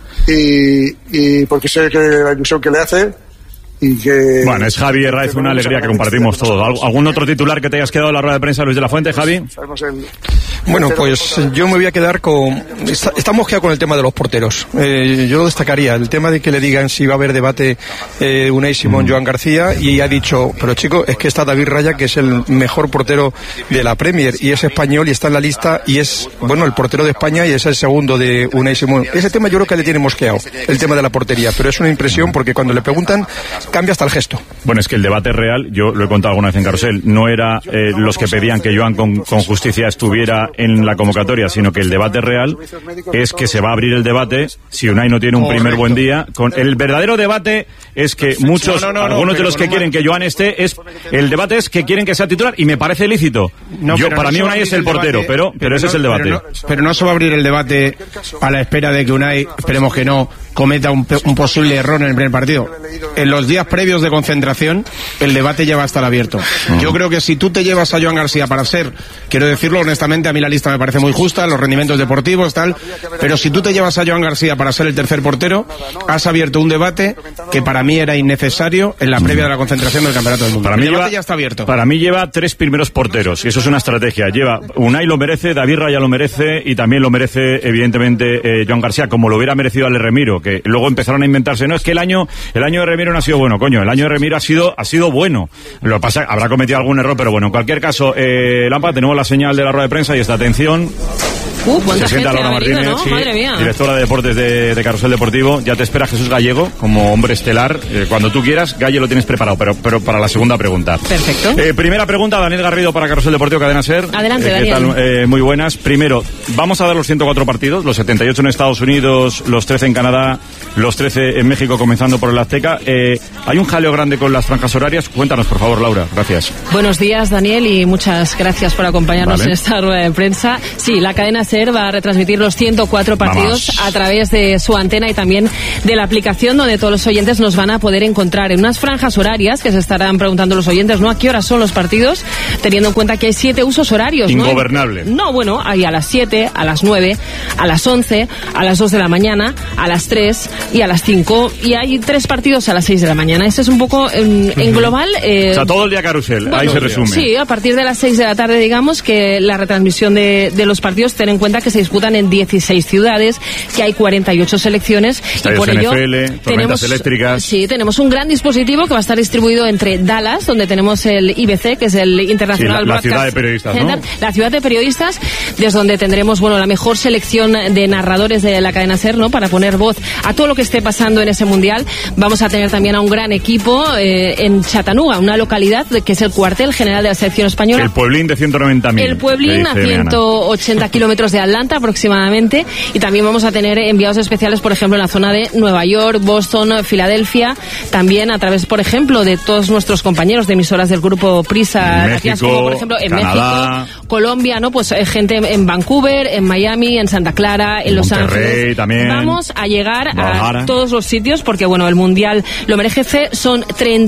y porque sé que la ilusión que le hace y que... Bueno, es Javi Herráez, una alegría que compartimos todos. ¿Algún otro titular que te hayas quedado en la rueda de prensa, Luis de la Fuente, Javi? Bueno, pues yo me voy a quedar con... Estamos quedados con el tema de los porteros. Yo lo destacaría, el tema de que le digan si va a haber debate Unai Simón, Joan García, y ha dicho, pero chico, es que está David Raya, que es el mejor portero de la Premier, y es español y está en la lista, y es, bueno, el portero de España y es el segundo de Unai Simón. Ese tema yo creo que le tiene mosqueado, el tema de la portería, pero es una impresión porque cuando le preguntan, cambia hasta el gesto. Bueno, es que el debate real, yo lo he contado alguna vez en Carrusel, no era los que pedían que Joan con justicia estuviera en la convocatoria, sino que el debate real es que se va a abrir el debate si Unai no tiene un primer buen día. El verdadero debate es que muchos, algunos de los que quieren que Joan esté, el debate es que quieren que sea titular, y me parece lícito. Para mí Unai es el portero, pero ese es el debate. Pero no se va a abrir el debate a la espera de que Unai, esperemos que no, cometa un posible error en el primer partido. En los días previos de concentración, el debate ya va a estar abierto. Yo creo que si tú te llevas a Joan García para ser, quiero decirlo honestamente, a mí la lista me parece muy justa, los rendimientos deportivos, tal, pero si tú te llevas a Joan García para ser el tercer portero, has abierto un debate que para mí era innecesario en la previa de la concentración del Campeonato del Mundo. El debate ya está abierto. Para mí lleva 3 primeros porteros, y eso es una estrategia. Lleva Unai, lo merece, David Raya lo merece, y también lo merece, evidentemente, Joan García, como lo hubiera merecido Ale Remiro, que luego empezaron a inventarse. No, es que el año de Remiro no ha sido bueno, coño. El año de Remiro ha sido bueno. Lo que pasa, habrá cometido algún error, pero bueno, en cualquier caso, Lampa, tenemos la señal de la rueda de prensa y esta atención. Se sienta Laura Martínez, ¿no? Sí, madre mía. Directora de deportes de Carrusel Deportivo. Ya te espera Jesús Gallego como hombre estelar. Cuando tú quieras, Galle, lo tienes preparado, pero para la segunda pregunta. Perfecto. Primera pregunta, Daniel Garrido para Carrusel Deportivo, Cadena SER. Adelante, ¿qué Daniel. tal? Muy buenas. Primero, vamos a dar los 104 partidos, los 78 en Estados Unidos, los 13 en Canadá, los 13 en México, comenzando por el Azteca. Hay un jaleo grande con las franjas horarias. Cuéntanos, por favor, Laura. Gracias. Buenos días, Daniel, y muchas gracias por acompañarnos en esta rueda de prensa. Sí, la cadena SER va a retransmitir los 104 partidos a través de su antena y también de la aplicación, donde todos los oyentes nos van a poder encontrar en unas franjas horarias que se estarán preguntando los oyentes, ¿no? ¿A qué horas son los partidos? Teniendo en cuenta que hay 7 usos horarios, ¿no? Ingobernable. No, bueno, hay a las 7, a las 9, a las 11, a las 2 de la mañana, a las 3 y a las 5, y hay 3 partidos a las 6 de la mañana. Ese es un poco en global. O sea, todo el día carrusel, bueno, ahí se resume. Sí, a partir de las 6 de la tarde, digamos, que la retransmisión de los partidos, ten en cuenta que se disputan en 16 ciudades, que hay 48 selecciones. Estadios y por NFL, ello tormentas eléctricas. Sí, tenemos un gran dispositivo que va a estar distribuido entre Dallas, donde tenemos el IBC, que es el International Broadcast Center, la ciudad de periodistas, ¿no? La ciudad de periodistas, desde donde tendremos, bueno, la mejor selección de narradores de la cadena SER, ¿no? Para poner voz a todo lo que esté pasando en ese mundial. Vamos a tener también a un gran equipo en Chattanooga, una localidad que es el cuartel general de la selección española. El pueblín de 190.000. El pueblín a 180 kilómetros de Atlanta aproximadamente, y también vamos a tener enviados especiales, por ejemplo, en la zona de Nueva York, Boston, Filadelfia, también a través, por ejemplo, de todos nuestros compañeros de emisoras del grupo Prisa, México, como por ejemplo en Canadá, México, Colombia, ¿no? Pues gente en Vancouver, en Miami, en Santa Clara, en Los Ángeles. También. Vamos a llegar a todos los sitios porque, bueno, el Mundial lo merece, son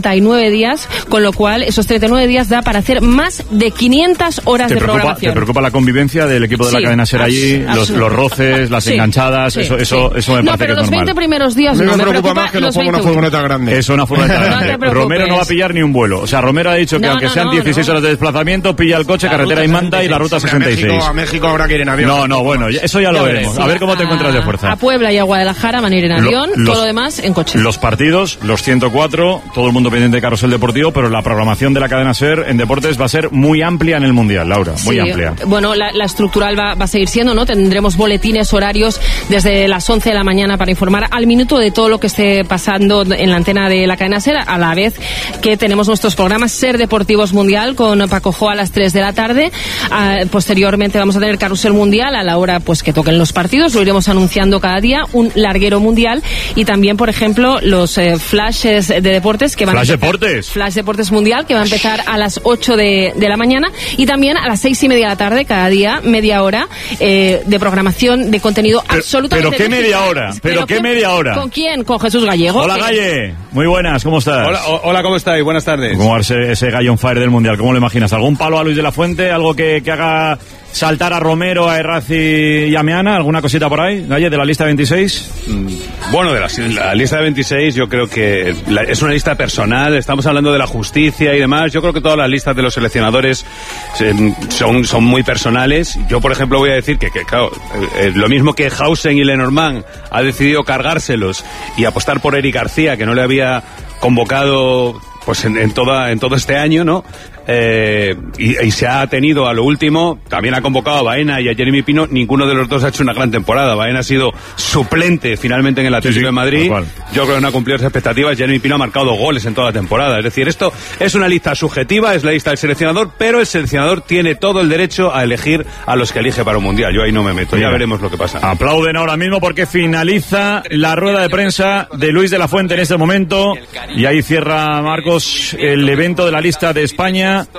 39 días, con lo cual esos 39 días da para hacer más de 500 horas de programación. ¿Te preocupa la convivencia del equipo de la cadena SER allí? Los roces, las enganchadas, eso me parece que es normal. No, pero los 20 primeros días no me preocupa más que los ponga una furgoneta grande. Eso, una furgoneta grande. Romero no va a pillar ni un vuelo. O sea, Romero ha dicho que aunque sean 16 horas de desplazamiento, pilla el coche, carretera y manda y la ruta 66. A México habrá que ir en avión. No, bueno, eso ya lo veremos. A ver cómo te encuentras de fuerza. A Puebla y a Guadalajara van a ir en avión, todo lo demás en coche. Los partidos, los 104, todo el mundo pendiente de Carrusel Deportivo, pero la programación de la cadena SER en deportes va a ser muy amplia en el Mundial, Laura, muy amplia. Bueno, la estructural va a seguir siendo, ¿no? Tendremos boletines horarios desde las 11 de la mañana para informar al minuto de todo lo que esté pasando en la antena de la cadena SER, a la vez que tenemos nuestros programas SER Deportivos Mundial con Paco Jo a las 3 de la tarde. Posteriormente vamos a tener Carrusel Mundial a la hora pues que toquen los partidos, lo iremos anunciando cada día, un larguero mundial y también, por ejemplo, los flashes de deportes que van Flash Deportes Mundial, que va a empezar a las 8 de la mañana, y también a las 6:30 de la tarde cada día, media hora de programación de contenido absolutamente. ¿Pero qué media hora? ¿Pero qué media hora? ¿Con quién? Con Jesús Gallego. Hola, Galle. Muy buenas, ¿cómo estás? Hola, ¿cómo estáis? Buenas tardes. ¿Cómo va ese Gallo on fire del Mundial? ¿Cómo lo imaginas? ¿Algún palo a Luis de la Fuente? ¿Algo que haga saltar a Romero, a Errazi y a Meana? ¿Alguna cosita por ahí, Galle, de la lista 26? Bueno, de la lista de 26 yo creo que es una lista personal, estamos hablando de la justicia y demás. Yo creo que todas las listas de los seleccionadores son muy personales. Yo, por ejemplo, voy a decir que claro, lo mismo que Hausen y Lenormand ha decidido cargárselos y apostar por Eric García, que no le había convocado pues en todo este año, ¿no? Y se ha tenido a lo último, también ha convocado a Baena y a Jeremy Pino. Ninguno de los dos ha hecho una gran temporada. Baena ha sido suplente finalmente en el Atlético de Madrid. Yo creo que no ha cumplido las expectativas. Jeremy Pino ha marcado 2 goles en toda la temporada. Es decir, esto es una lista subjetiva, es la lista del seleccionador, pero el seleccionador tiene todo el derecho a elegir a los que elige para un mundial. Yo ahí no me meto, ya veremos lo que pasa. Aplauden ahora mismo porque finaliza la rueda de prensa de Luis de la Fuente en este momento, y ahí cierra Marcos el evento de la lista de España.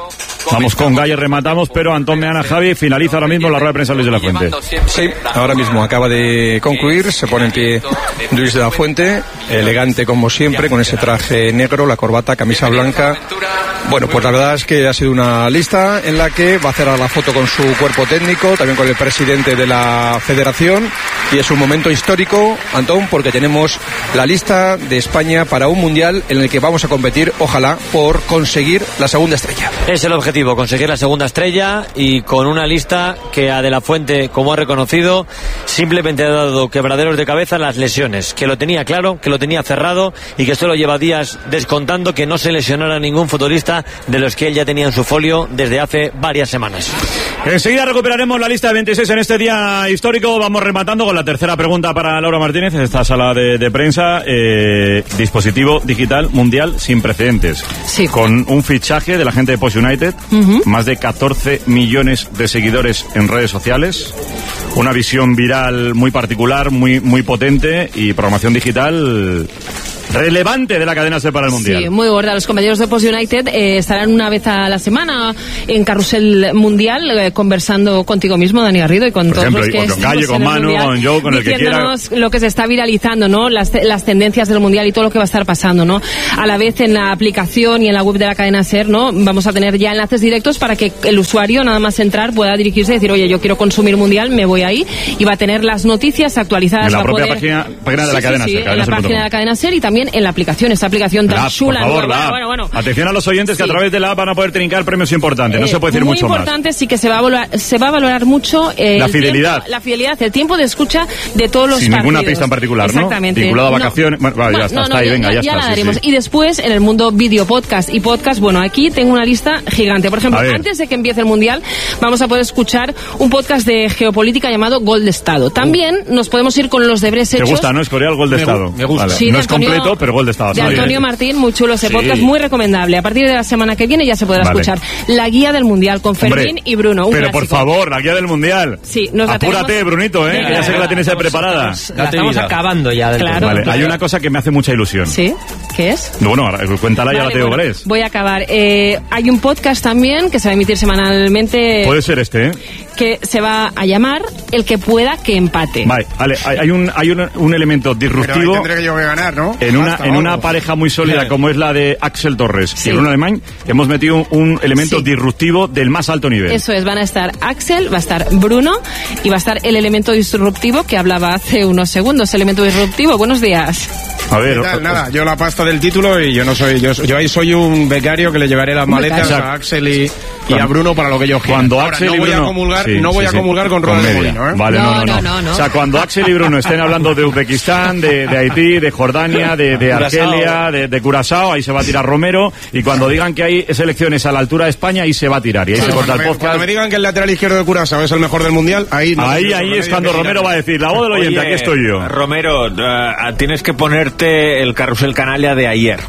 Vamos con Galle, rematamos, pero Antón Meana, Javi, finaliza ahora mismo la rueda de prensa Luis de la Fuente. Sí, ahora mismo acaba de concluir, se pone en pie Luis de la Fuente, elegante como siempre, con ese traje negro, la corbata, camisa blanca. Bueno, pues la verdad es que ha sido una lista en la que va a hacer la foto con su cuerpo técnico, también con el presidente de la federación, y es un momento histórico, Antón, porque tenemos la lista de España para un mundial en el que vamos a competir, ojalá, por conseguir la segunda estrella. Es el objetivo, conseguir la segunda estrella, y con una lista que a De la Fuente, como ha reconocido, simplemente ha dado quebraderos de cabeza las lesiones, que lo tenía claro, que lo tenía cerrado y que solo lleva días descontando que no se lesionara ningún futbolista de los que él ya tenía en su folio desde hace varias semanas. Enseguida recuperaremos la lista de 26 en este día histórico. Vamos rematando con la tercera pregunta para Laura Martínez en esta sala de prensa. Dispositivo digital mundial sin precedentes. Sí. Con un fichaje de la gente de Post United, más de 14 millones de seguidores en redes sociales, una visión viral muy particular, muy potente, y programación digital relevante de la cadena SER para el Mundial. Sí, muy gorda. Los compañeros de Post United estarán una vez a la semana en Carrusel Mundial conversando contigo mismo, Dani Garrido, y con por todos ejemplo, los que con Galle, con Manu, con Joe, con el que quiera. Lo que se está viralizando, ¿no? Las tendencias del Mundial y todo lo que va a estar pasando, ¿no? A la vez en la aplicación y en la web de la cadena SER, ¿no? Vamos a tener ya enlaces directos para que el usuario, nada más entrar, pueda dirigirse y decir, oye, yo quiero consumir Mundial, me voy ahí, y va a tener las noticias actualizadas. En la propia página de la cadena SER. En la página de la cadena SER, y también en la aplicación. Esta aplicación tan chula. Por favor, bueno. Atención a los oyentes que a través de la app van a poder trincar premios importantes. No se puede decir mucho más. Muy importante, sí, que se va a valorar mucho la fidelidad. El tiempo de escucha de todos los sin partidos. ninguna pista en particular, exactamente, ¿no? Vinculado a vacaciones. Bueno, ya está ahí, venga, ya está. La daremos. Sí. Y después, en el mundo video, podcast y podcast, bueno, aquí tengo una lista gigante. Por ejemplo, antes de que empiece el Mundial, vamos a poder escuchar un podcast de geopolítica llamado Gol de Estado. También nos podemos ir con los deberes hechos. ¿Te gusta, no? Escorial, Gol de Estado. Me gusta. Vale. Sí, no es completo, pero Gol de Estado. De Antonio Martín, muy chulo ese podcast, muy recomendable. A partir de la semana que viene ya se podrá escuchar la guía del Mundial con Fermín y Bruno. Pero por favor, la guía del Mundial. Sí, apúrate, Brunito, que ya sé que la tienes ahí preparada. La estamos acabando ya. Claro. Vale, hay una cosa que me hace mucha ilusión. ¿Sí? ¿Qué es? Bueno, cuéntala, ya la tengo, ¿cuál es? Voy a acabar. Hay un podcast también que se va a emitir semanalmente. Puede ser este, que se va a llamar El que pueda que empate. Vale, hay un elemento disruptivo. Tendré que yo ganar, ¿no? En una pareja muy sólida como es la de Axel Torres y Bruno Alemán, hemos metido un elemento disruptivo del más alto nivel. Eso es, van a estar Axel, va a estar Bruno y va a estar el elemento disruptivo que hablaba hace unos segundos. Elemento disruptivo, buenos días. A ver, nada, yo la pasta del título y yo no soy, yo ahí soy un becario que le llevaré las maletas a Axel y a Bruno para lo que yo quiera. Cuando Axel no voy a comulgar, no voy a comulgar con Ronald Molino, ¿eh? Vale, no. O sea, cuando Axel y Bruno estén hablando de Uzbekistán, de Haití, de Jordania, de Argelia, de Curazao, ahí se va a tirar Romero, y cuando digan que hay selecciones a la altura de España, ahí se va a tirar, y ahí se corta el podcast. Cuando me digan que el lateral izquierdo de Curazao es el mejor del Mundial, ahí es cuando Romero va a decir, la voz del oyente, aquí estoy yo. Romero, tienes que ponerte el carrusel canalla de ayer.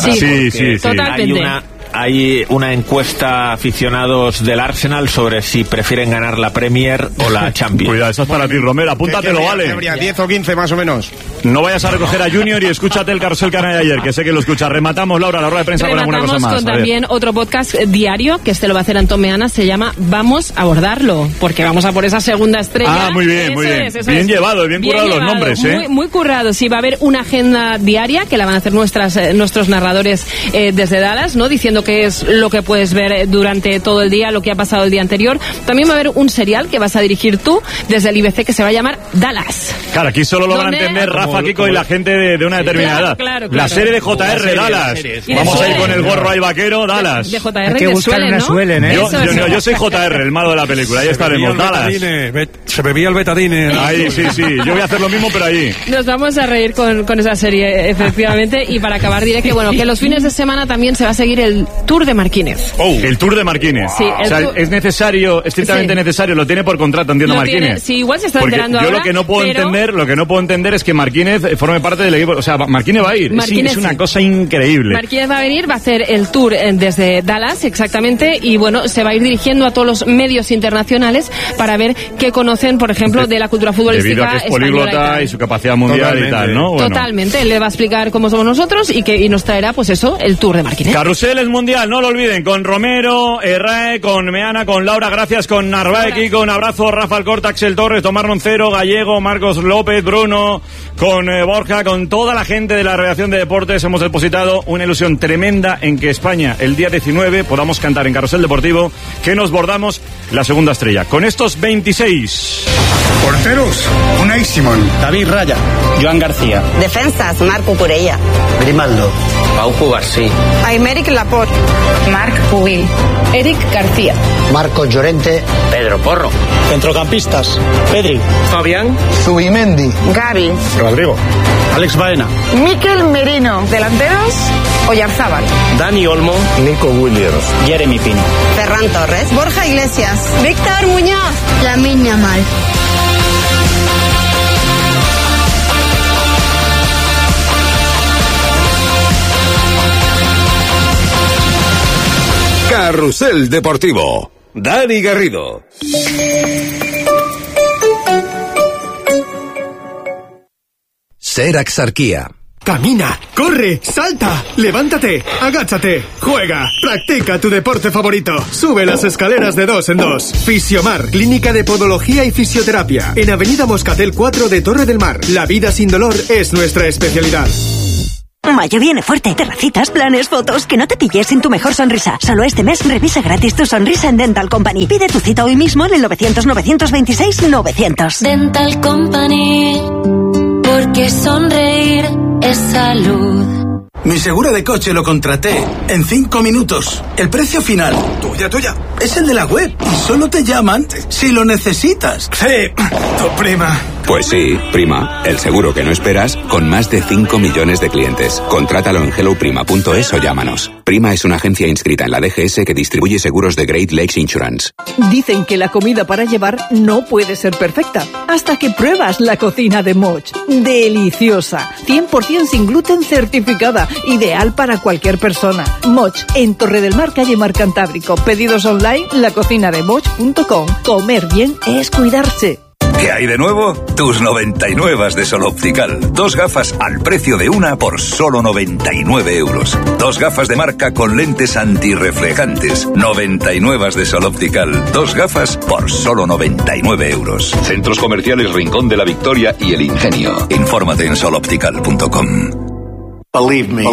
Sí. Totalmente. Hay una encuesta aficionados del Arsenal sobre si prefieren ganar la Premier o la Champions. Cuidado, eso es para ti, Romero, apúntatelo, vale. Habría 10 o 15 más o menos. No vayas a recoger a Junior y escúchate el carrusel canal de ayer, que sé que lo escuchas. Rematamos, Laura, la rueda de prensa con alguna cosa más. Con también otro podcast diario, que este lo va a hacer Antón Meana, se llama Vamos a abordarlo, porque vamos a por esa segunda estrella. Muy bien, muy bien. Bien llevado, bien currado los nombres, Muy currado, sí, va a haber una agenda diaria que la van a hacer nuestros narradores desde Dallas, ¿no? Diciendo que es lo que puedes ver durante todo el día, lo que ha pasado el día anterior. También va a haber un serial que vas a dirigir tú desde el IBC que se va a llamar Dallas. Claro, aquí solo lo van a entender Rafa, Kiko y la gente de una determinada edad. Claro. La serie de JR, Dallas. Vamos a ir con el gorro ahí vaquero, Dallas. De JR, hay que buscar una Suelen, ¿eh? Yo soy JR, el malo de la película. Ahí estaremos, Dallas. Se bebía el betadine. Ahí, sí. Yo voy a hacer lo mismo, pero allí. Nos vamos a reír con esa serie, efectivamente. Y para acabar diré que, que los fines de semana también se va a seguir el Tour de Marquínez. El Tour de Marquínez. Sí, es necesario, estrictamente necesario, lo tiene por contrato, entiendo, Marquínez. Sí, igual se está enterando ahora. Yo lo que no puedo entender es que Marquínez forme parte del equipo. O sea, Marquínez va a ir. Es una cosa increíble. Marquínez va a venir, va a hacer el Tour desde Dallas, exactamente, y se va a ir dirigiendo a todos los medios internacionales para ver qué conocen, por ejemplo, de la cultura futbolística debido a que es políglota y su capacidad mundial y tal, ¿no? Totalmente. Él le va a explicar cómo somos nosotros y nos traerá, el Tour de Marquínez. Carrusel es Mundial, no lo olviden, con Romero, Rae, con Meana, con Laura, gracias, con Narváez, con abrazo, Rafa Alcorta, Axel Torres, Tomás Roncero, Gallego, Marcos López, Bruno, con Borja, con toda la gente de la redacción de deportes. Hemos depositado una ilusión tremenda en que España, el día 19, podamos cantar en Carrusel Deportivo que nos bordamos la segunda estrella. Con estos 26. Porteros, Unai Simón, David Raya, Joan García. Defensas, Marc Cucurella. Grimaldo. Pau Cubarsí. Aymeric Laporte. Marc Pubil. Eric García. Marcos Llorente. Pedro Porro. Centrocampistas, Pedri, Fabián. Zubimendi, Gavi. Rodrigo, Alex Baena, Mikel Merino. Delanteros, Oyarzábal. Dani Olmo. Nico Williams, Jeremy Pino. Ferran Torres. Borja Iglesias. Víctor Muñoz. Lamine Yamal. Carrusel Deportivo. Dani Garrido. Ser Axarquía. Camina, corre, salta, levántate, agáchate, juega, practica tu deporte favorito, sube las escaleras de 2 en 2. Fisiomar, clínica de podología y fisioterapia, en Avenida Moscatel 4 de Torre del Mar. La vida sin dolor es nuestra especialidad. Mayo viene fuerte. Terracitas, planes, fotos. Que no te pilles sin tu mejor sonrisa. Solo este mes revisa gratis tu sonrisa en Dental Company. Pide tu cita hoy mismo en el 900-926-900. Dental Company, porque sonreír es salud. Mi seguro de coche lo contraté en 5 minutos. El precio final, tuya, es el de la web. Y solo te llaman si lo necesitas. Sí, tu prima. Pues sí, prima, el seguro que no esperas, con más de 5 millones de clientes. Contrátalo en helloprima.es o llámanos. Prima es una agencia inscrita en la DGS que distribuye seguros de Great Lakes Insurance. Dicen que la comida para llevar no puede ser perfecta hasta que pruebas la cocina de Moch. Deliciosa, 100% sin gluten certificada, ideal para cualquier persona. Moch, en Torre del Mar, calle Mar Cantábrico. Pedidos online, lacocinademoch.com. Comer bien es cuidarse. ¿Qué hay de nuevo? Tus 99 de Sol Optical. 2 gafas al precio de una por solo 99 euros. 2 gafas de marca con lentes antirreflejantes. 99 de Sol Optical. 2 gafas por solo 99 euros. Centros Comerciales Rincón de la Victoria y El Ingenio. Infórmate en soloptical.com. Believe me.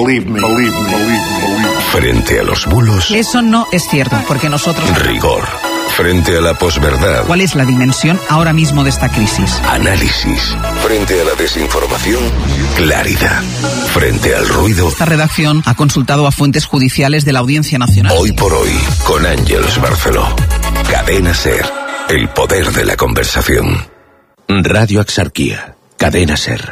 Frente a los bulos. Eso no es cierto, porque nosotros... Rigor. Frente a la posverdad. ¿Cuál es la dimensión ahora mismo de esta crisis? Análisis. Frente a la desinformación, claridad. Frente al ruido. Esta redacción ha consultado a fuentes judiciales de la Audiencia Nacional. Hoy por hoy, con Ángeles Barceló. Cadena SER. El poder de la conversación. Radio Axarquía. Cadena SER.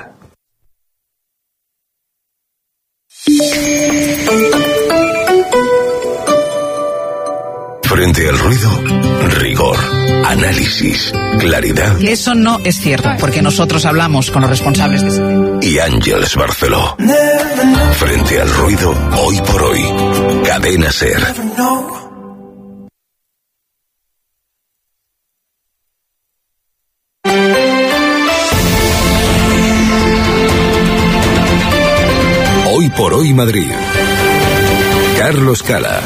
Frente al ruido, rigor, análisis, claridad. Eso no es cierto, porque nosotros hablamos con los responsables de ese tema. Y Ángeles Barceló. Frente al ruido, hoy por hoy, Cadena SER. Hoy por hoy Madrid. Carlos Cala.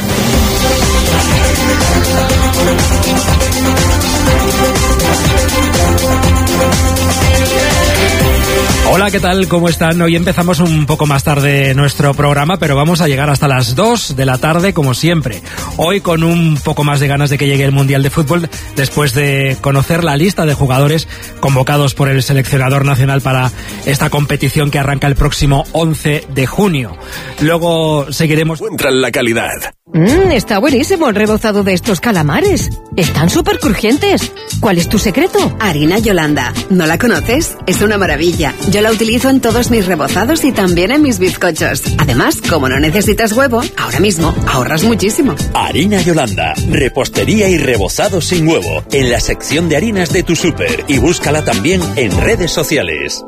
Hola, ¿qué tal? ¿Cómo están? Hoy empezamos un poco más tarde nuestro programa, pero vamos a llegar hasta las 2 de la tarde, como siempre. Hoy con un poco más de ganas de que llegue el Mundial de Fútbol, después de conocer la lista de jugadores convocados por el seleccionador nacional para esta competición que arranca el próximo 11 de junio. Luego seguiremos... Encuentra la calidad. Está buenísimo el rebozado de estos calamares. Están súper crujientes. ¿Cuál es tu secreto? Harina Yolanda. ¿No la conoces? Es una maravilla. Yo la utilizo en todos mis rebozados y también en mis bizcochos. Además, como no necesitas huevo, ahora mismo ahorras muchísimo. Harina Yolanda. Repostería y rebozado sin huevo. En la sección de harinas de tu súper. Y búscala también en redes sociales.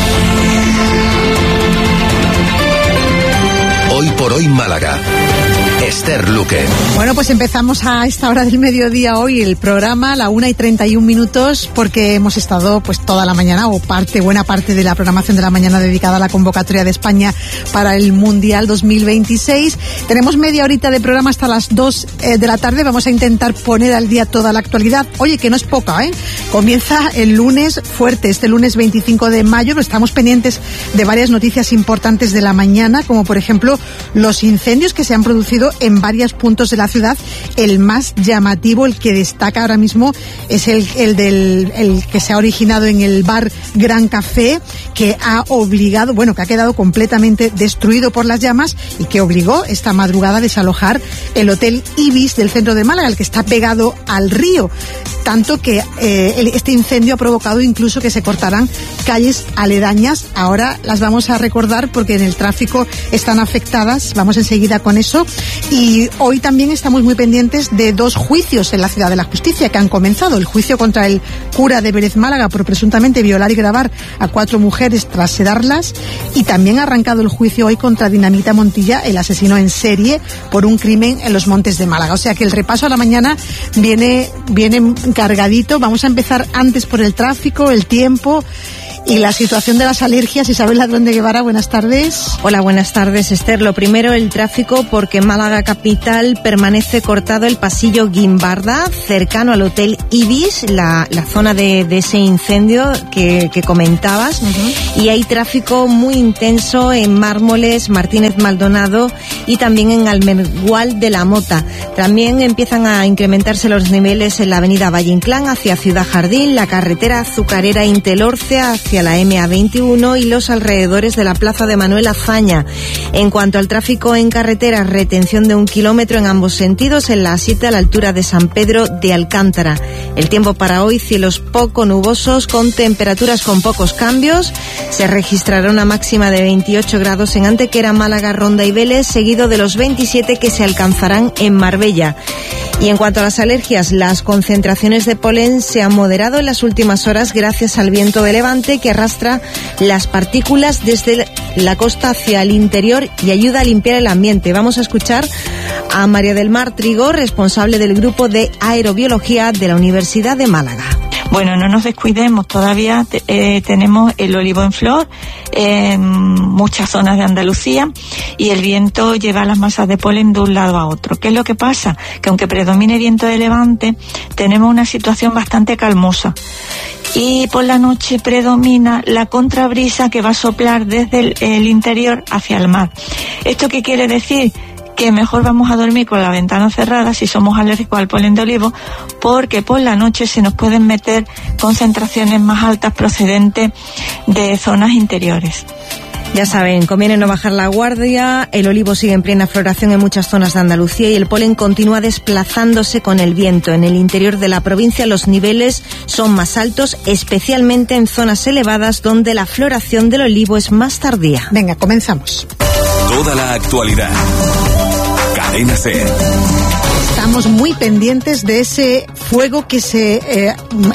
Hoy por hoy Málaga. Esther Luque. Bueno, pues empezamos a esta hora del mediodía hoy el programa, la 1:31, porque hemos estado pues toda la mañana o buena parte de la programación de la mañana dedicada a la convocatoria de España para el Mundial 2026. Tenemos media horita de programa hasta las 2 de la tarde. Vamos a intentar poner al día toda la actualidad. Oye, que no es poca, ¿eh? Comienza el lunes fuerte, este lunes 25 de mayo. Estamos pendientes de varias noticias importantes de la mañana, como por ejemplo los incendios que se han producido en varios puntos de la ciudad. El más llamativo, el que destaca ahora mismo, es el que se ha originado en el bar Gran Café, que ha quedado completamente destruido por las llamas y que obligó esta madrugada a desalojar el Hotel Ibis del centro de Málaga, el que está pegado al río. Tanto que este incendio ha provocado incluso que se cortaran calles aledañas. Ahora las vamos a recordar porque en el tráfico están afectadas. Vamos enseguida con eso. Y hoy también estamos muy pendientes de 2 juicios en la Ciudad de la Justicia que han comenzado. El juicio contra el cura de Vélez Málaga por presuntamente violar y grabar a 4 mujeres tras sedarlas. Y también ha arrancado el juicio hoy contra Dinamita Montilla, el asesino en serie por un crimen en los Montes de Málaga. O sea que el repaso a la mañana viene cargadito. Vamos a empezar antes por el tráfico, el tiempo y la situación de las alergias. Isabel Ladrón de Guevara, buenas tardes. Hola, buenas tardes, Esther. Lo primero, el tráfico, porque en Málaga capital permanece cortado el pasillo Guimbarda, cercano al Hotel Ibis, la zona de ese incendio que comentabas. Y hay tráfico muy intenso en Mármoles, Martínez Maldonado y también en Almengual de la Mota. También empiezan a incrementarse los niveles en la avenida Valle Inclán hacia Ciudad Jardín, la carretera Azucarera Intelorce hacia la MA21 y los alrededores de la plaza de Manuel Azaña. En cuanto al tráfico en carreteras, retención de 1 kilómetro en ambos sentidos en la A7 a la altura de San Pedro de Alcántara. El tiempo para hoy, cielos poco nubosos con temperaturas con pocos cambios. Se registrará una máxima de 28 grados en Antequera, Málaga, Ronda y Vélez, seguido de los 27 que se alcanzarán en Marbella. Y en cuanto a las alergias, las concentraciones de polen se han moderado en las últimas horas gracias al viento de levante que arrastra las partículas desde la costa hacia el interior y ayuda a limpiar el ambiente. Vamos a escuchar a María del Mar Trigo, responsable del grupo de aerobiología de la Universidad de Málaga. Bueno, no nos descuidemos, todavía tenemos el olivo en flor en muchas zonas de Andalucía y el viento lleva las masas de polen de un lado a otro. ¿Qué es lo que pasa? Que aunque predomine viento de levante, tenemos una situación bastante calmosa. Y por la noche predomina la contrabrisa que va a soplar desde el interior hacia el mar. ¿Esto qué quiere decir? Que mejor vamos a dormir con la ventana cerrada si somos alérgicos al polen de olivo, porque por la noche se nos pueden meter concentraciones más altas procedentes de zonas interiores. Ya saben, conviene no bajar la guardia. El olivo sigue en plena floración en muchas zonas de Andalucía y el polen continúa desplazándose con el viento. En el interior de la provincia los niveles son más altos, especialmente en zonas elevadas donde la floración del olivo es más tardía. Venga, comenzamos. Toda la actualidad. Cadena SER. Estamos muy pendientes de ese fuego que se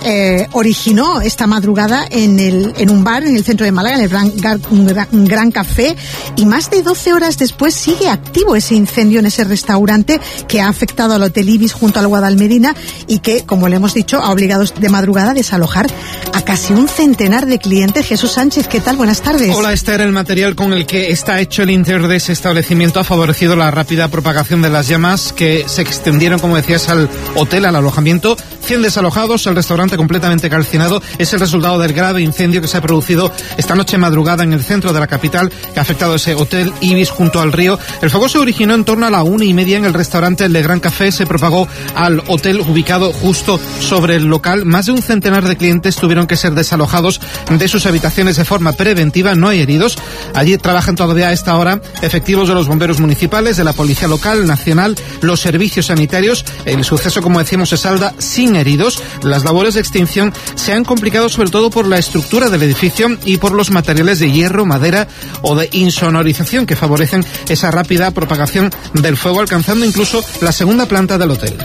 originó esta madrugada en un bar en el centro de Málaga, en el Gran Café, y más de 12 horas después sigue activo ese incendio en ese restaurante que ha afectado al Hotel Ibis junto al Guadalmedina y que, como le hemos dicho, ha obligado de madrugada a desalojar a casi un centenar de clientes. Jesús Sánchez, ¿qué tal? Buenas tardes. Hola, Esther. El material con el que está hecho el interior de ese establecimiento ha favorecido la rápida propagación de las llamas que se extendieron, como decías, al hotel, al alojamiento. 100 desalojados, el restaurante completamente calcinado. Es el resultado del grave incendio que se ha producido esta noche madrugada en el centro de la capital, que ha afectado ese Hotel Ibis junto al río. El fuego se originó en torno a la 1:30 en el restaurante Le Gran Café. Se propagó al hotel ubicado justo sobre el local. Más de un centenar de clientes tuvieron que ser desalojados de sus habitaciones de forma preventiva. No hay heridos. Allí trabajan todavía a esta hora efectivos de los bomberos municipales, de la policía local, nacional, los servicios sanitarios. El suceso, como decimos, se salda sin heridos. Las labores de extinción se han complicado sobre todo por la estructura del edificio y por los materiales de hierro, madera o de insonorización que favorecen esa rápida propagación del fuego, alcanzando incluso la segunda planta del hotel.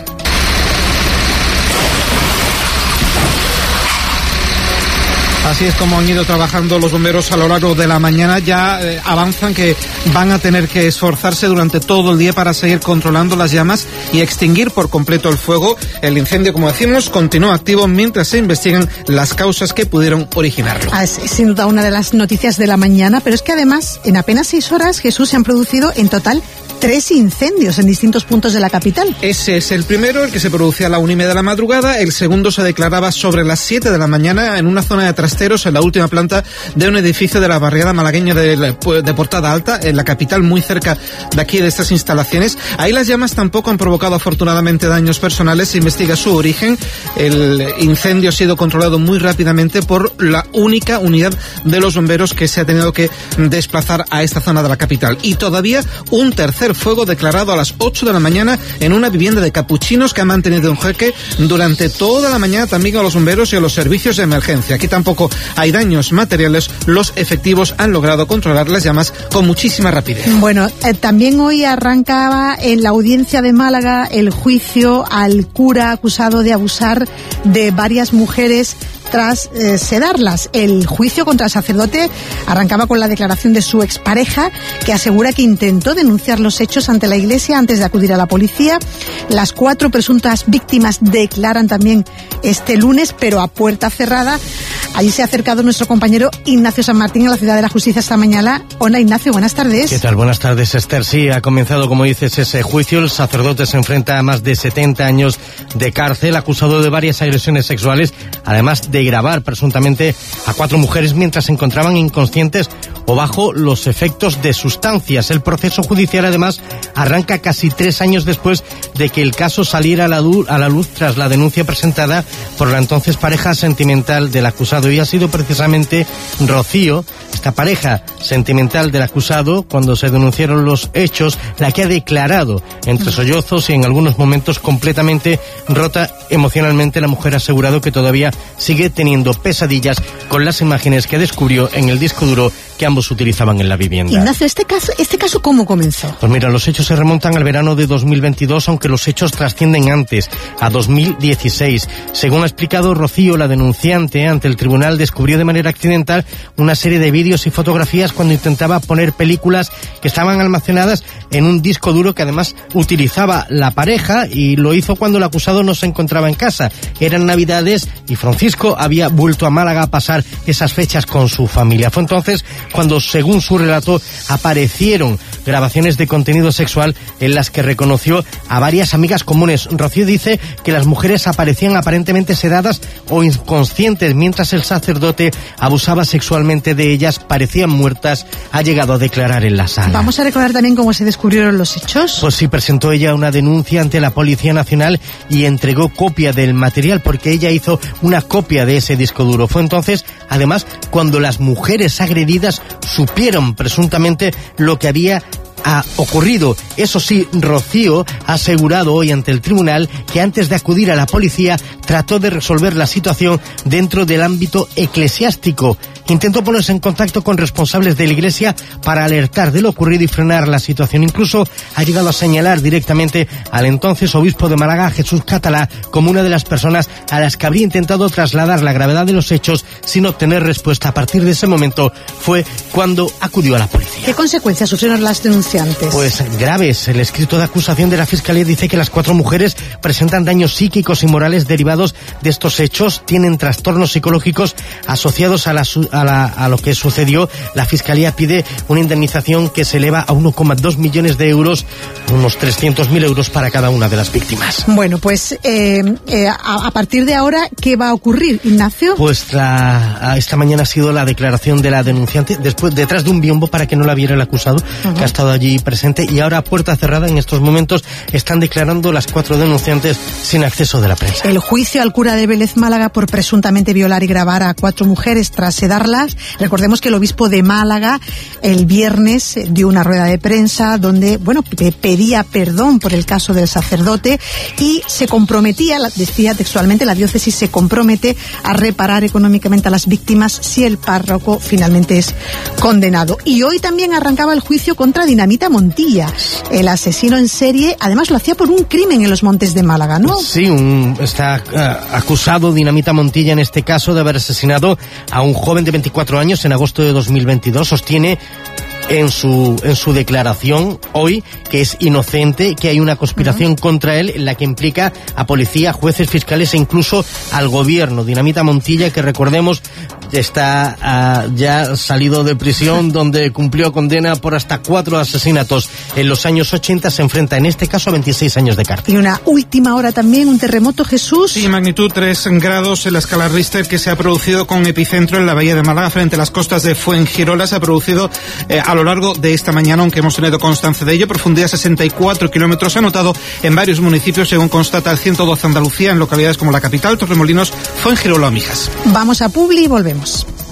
Así es como han ido trabajando los bomberos a lo largo de la mañana. Ya avanzan que van a tener que esforzarse durante todo el día para seguir controlando las llamas y extinguir por completo el fuego. El incendio, como decimos, continúa activo mientras se investigan las causas que pudieron originarlo. Es sin duda una de las noticias de la mañana, pero es que además en apenas 6 horas, Jesús, se han producido en total 3 incendios en distintos puntos de la capital. Ese es el primero, el que se producía a la 1:30 de la madrugada. El segundo se declaraba sobre las 7 de la mañana en una zona de trasteros en la última planta de un edificio de la barriada malagueña de Portada Alta, en la capital, muy cerca de aquí, de estas instalaciones. Ahí las llamas tampoco han provocado afortunadamente daños personales. Se investiga su origen. El incendio ha sido controlado muy rápidamente por la única unidad de los bomberos que se ha tenido que desplazar a esta zona de la capital. Y todavía un tercer fuego declarado a las 8 de la mañana en una vivienda de capuchinos que ha mantenido en jaque durante toda la mañana también a los bomberos y a los servicios de emergencia. Aquí tampoco hay daños materiales. Los efectivos han logrado controlar las llamas con muchísima rapidez. Bueno, también hoy arrancaba en la audiencia de Málaga el juicio al cura acusado de abusar de varias mujeres tras sedarlas. El juicio contra el sacerdote arrancaba con la declaración de su expareja, que asegura que intentó denunciar los hechos ante la Iglesia antes de acudir a la policía. Las 4 presuntas víctimas declaran también este lunes, pero a puerta cerrada. Allí se ha acercado nuestro compañero Ignacio San Martín a la Ciudad de la Justicia esta mañana. Hola, Ignacio, buenas tardes. ¿Qué tal? Buenas tardes, Esther. Sí, ha comenzado, como dices, ese juicio. El sacerdote se enfrenta a más de 70 años de cárcel, acusado de varias agresiones sexuales, además de grabar presuntamente a 4 mujeres mientras se encontraban inconscientes o bajo los efectos de sustancias. El proceso judicial, además, arranca casi 3 años después de que el caso saliera a la luz tras la denuncia presentada por la entonces pareja sentimental del acusado. Y ha sido precisamente Rocío, esta pareja sentimental del acusado, cuando se denunciaron los hechos, la que ha declarado entre sollozos y en algunos momentos completamente rota emocionalmente. La mujer ha asegurado que todavía sigue teniendo pesadillas con las imágenes que descubrió en el disco duro que ambos utilizaban en la vivienda. Ignacio, ¿este caso cómo comenzó? Pues mira, los hechos se remontan al verano de 2022, aunque los hechos trascienden antes, a 2016. Según ha explicado Rocío, la denunciante, ante el tribunal descubrió de manera accidental una serie de vídeos y fotografías cuando intentaba poner películas que estaban almacenadas en un disco duro que además utilizaba la pareja, y lo hizo cuando el acusado no se encontraba en casa. Eran Navidades y Francisco había vuelto a Málaga a pasar esas fechas con su familia. Fue entonces cuando, según su relato, aparecieron grabaciones de contenido sexual en las que reconoció a varias amigas comunes. Rocío dice que las mujeres aparecían aparentemente sedadas o inconscientes mientras el sacerdote abusaba sexualmente de ellas, parecían muertas. Ha llegado a declarar en la sala. Vamos a recordar también cómo se descubrieron los hechos. Pues sí, presentó ella una denuncia ante la Policía Nacional y entregó copia del material porque ella hizo una copia de ese disco duro. Fue entonces, además, cuando las mujeres agredidas supieron presuntamente lo que había ocurrido. Eso sí, Rocío ha asegurado hoy ante el tribunal que antes de acudir a la policía trató de resolver la situación dentro del ámbito eclesiástico. Intentó ponerse en contacto con responsables de la Iglesia para alertar de lo ocurrido y frenar la situación. Incluso ha llegado a señalar directamente al entonces obispo de Málaga, Jesús Catalá, como una de las personas a las que habría intentado trasladar la gravedad de los hechos sin obtener respuesta. A partir de ese momento fue cuando acudió a la policía. ¿Qué consecuencias sufrieron las denunciantes? Pues graves. El escrito de acusación de la Fiscalía dice que las 4 mujeres presentan daños psíquicos y morales derivados de estos hechos, tienen trastornos psicológicos asociados a lo que sucedió. La Fiscalía pide una indemnización que se eleva a 1,2 millones de euros, unos 300.000 euros para cada una de las víctimas. Bueno, pues a partir de ahora, ¿qué va a ocurrir, Ignacio? Pues esta mañana ha sido la declaración de la denunciante, detrás de un biombo para que no la viera el acusado, que ha estado allí presente, y ahora a puerta cerrada en estos momentos están declarando las 4 denunciantes sin acceso de la prensa. El juicio al cura de Vélez Málaga por presuntamente violar y grabar a 4 mujeres tras sedar comentarlas. Recordemos que el obispo de Málaga el viernes dio una rueda de prensa donde, bueno, pedía perdón por el caso del sacerdote y se comprometía, decía textualmente, la diócesis se compromete a reparar económicamente a las víctimas si el párroco finalmente es condenado. Y hoy también arrancaba el juicio contra Dinamita Montilla, el asesino en serie. Además lo hacía por un crimen en los Montes de Málaga, ¿no? Sí, está acusado Dinamita Montilla en este caso de haber asesinado a un joven de 24 años en agosto de 2022. Sostiene en su declaración hoy que es inocente, que hay una conspiración contra él en la que implica a policía, jueces, fiscales e incluso al gobierno. Dinamita Montilla, que recordemos está ya salido de prisión, donde cumplió condena por hasta 4 asesinatos en los años 80, se enfrenta en este caso a 26 años de cárcel. Y una última hora también, un terremoto, Jesús. Sí, magnitud 3 grados en la escala Richter, que se ha producido con epicentro en la bahía de Málaga, frente a las costas de Fuengirola. Se ha producido a lo largo de esta mañana, aunque hemos tenido constancia de ello. Profundidad 64 kilómetros. Se ha notado en varios municipios, según constata el 112 Andalucía, en localidades como la capital, Torremolinos, Fuengirola o Mijas. Vamos a Publi y volvemos.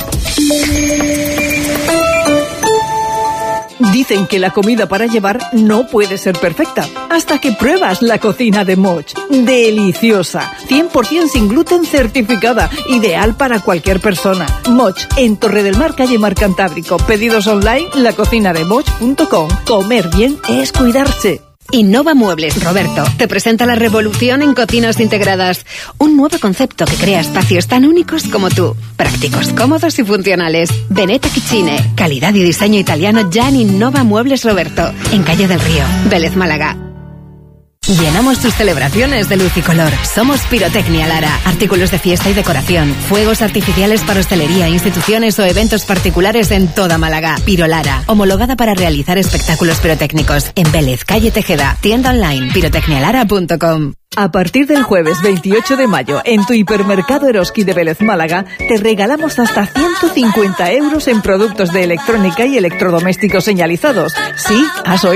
Dicen que la comida para llevar no puede ser perfecta hasta que pruebas la cocina de Moch. Deliciosa, 100% sin gluten certificada, ideal para cualquier persona. Moch, en Torre del Mar, calle Mar Cantábrico. Pedidos online, lacocinademoch.com. Comer bien es cuidarse. Innova Muebles, Roberto, te presenta la revolución en cocinas integradas. Un nuevo concepto que crea espacios tan únicos como tú. Prácticos, cómodos y funcionales. Veneta Kitchine, calidad y diseño italiano ya en Innova Muebles, Roberto. En Calle del Río, Vélez, Málaga. Llenamos tus celebraciones de luz y color. Somos Pirotecnia Lara. Artículos de fiesta y decoración. Fuegos artificiales para hostelería, instituciones o eventos particulares en toda Málaga. Pirolara. Homologada para realizar espectáculos pirotécnicos. En Vélez, calle Tejeda. Tienda online pirotecnialara.com. A partir del jueves 28 de mayo, en tu hipermercado Eroski de Vélez, Málaga, te regalamos hasta 150 euros en productos de electrónica y electrodomésticos señalizados. Sí, has oído.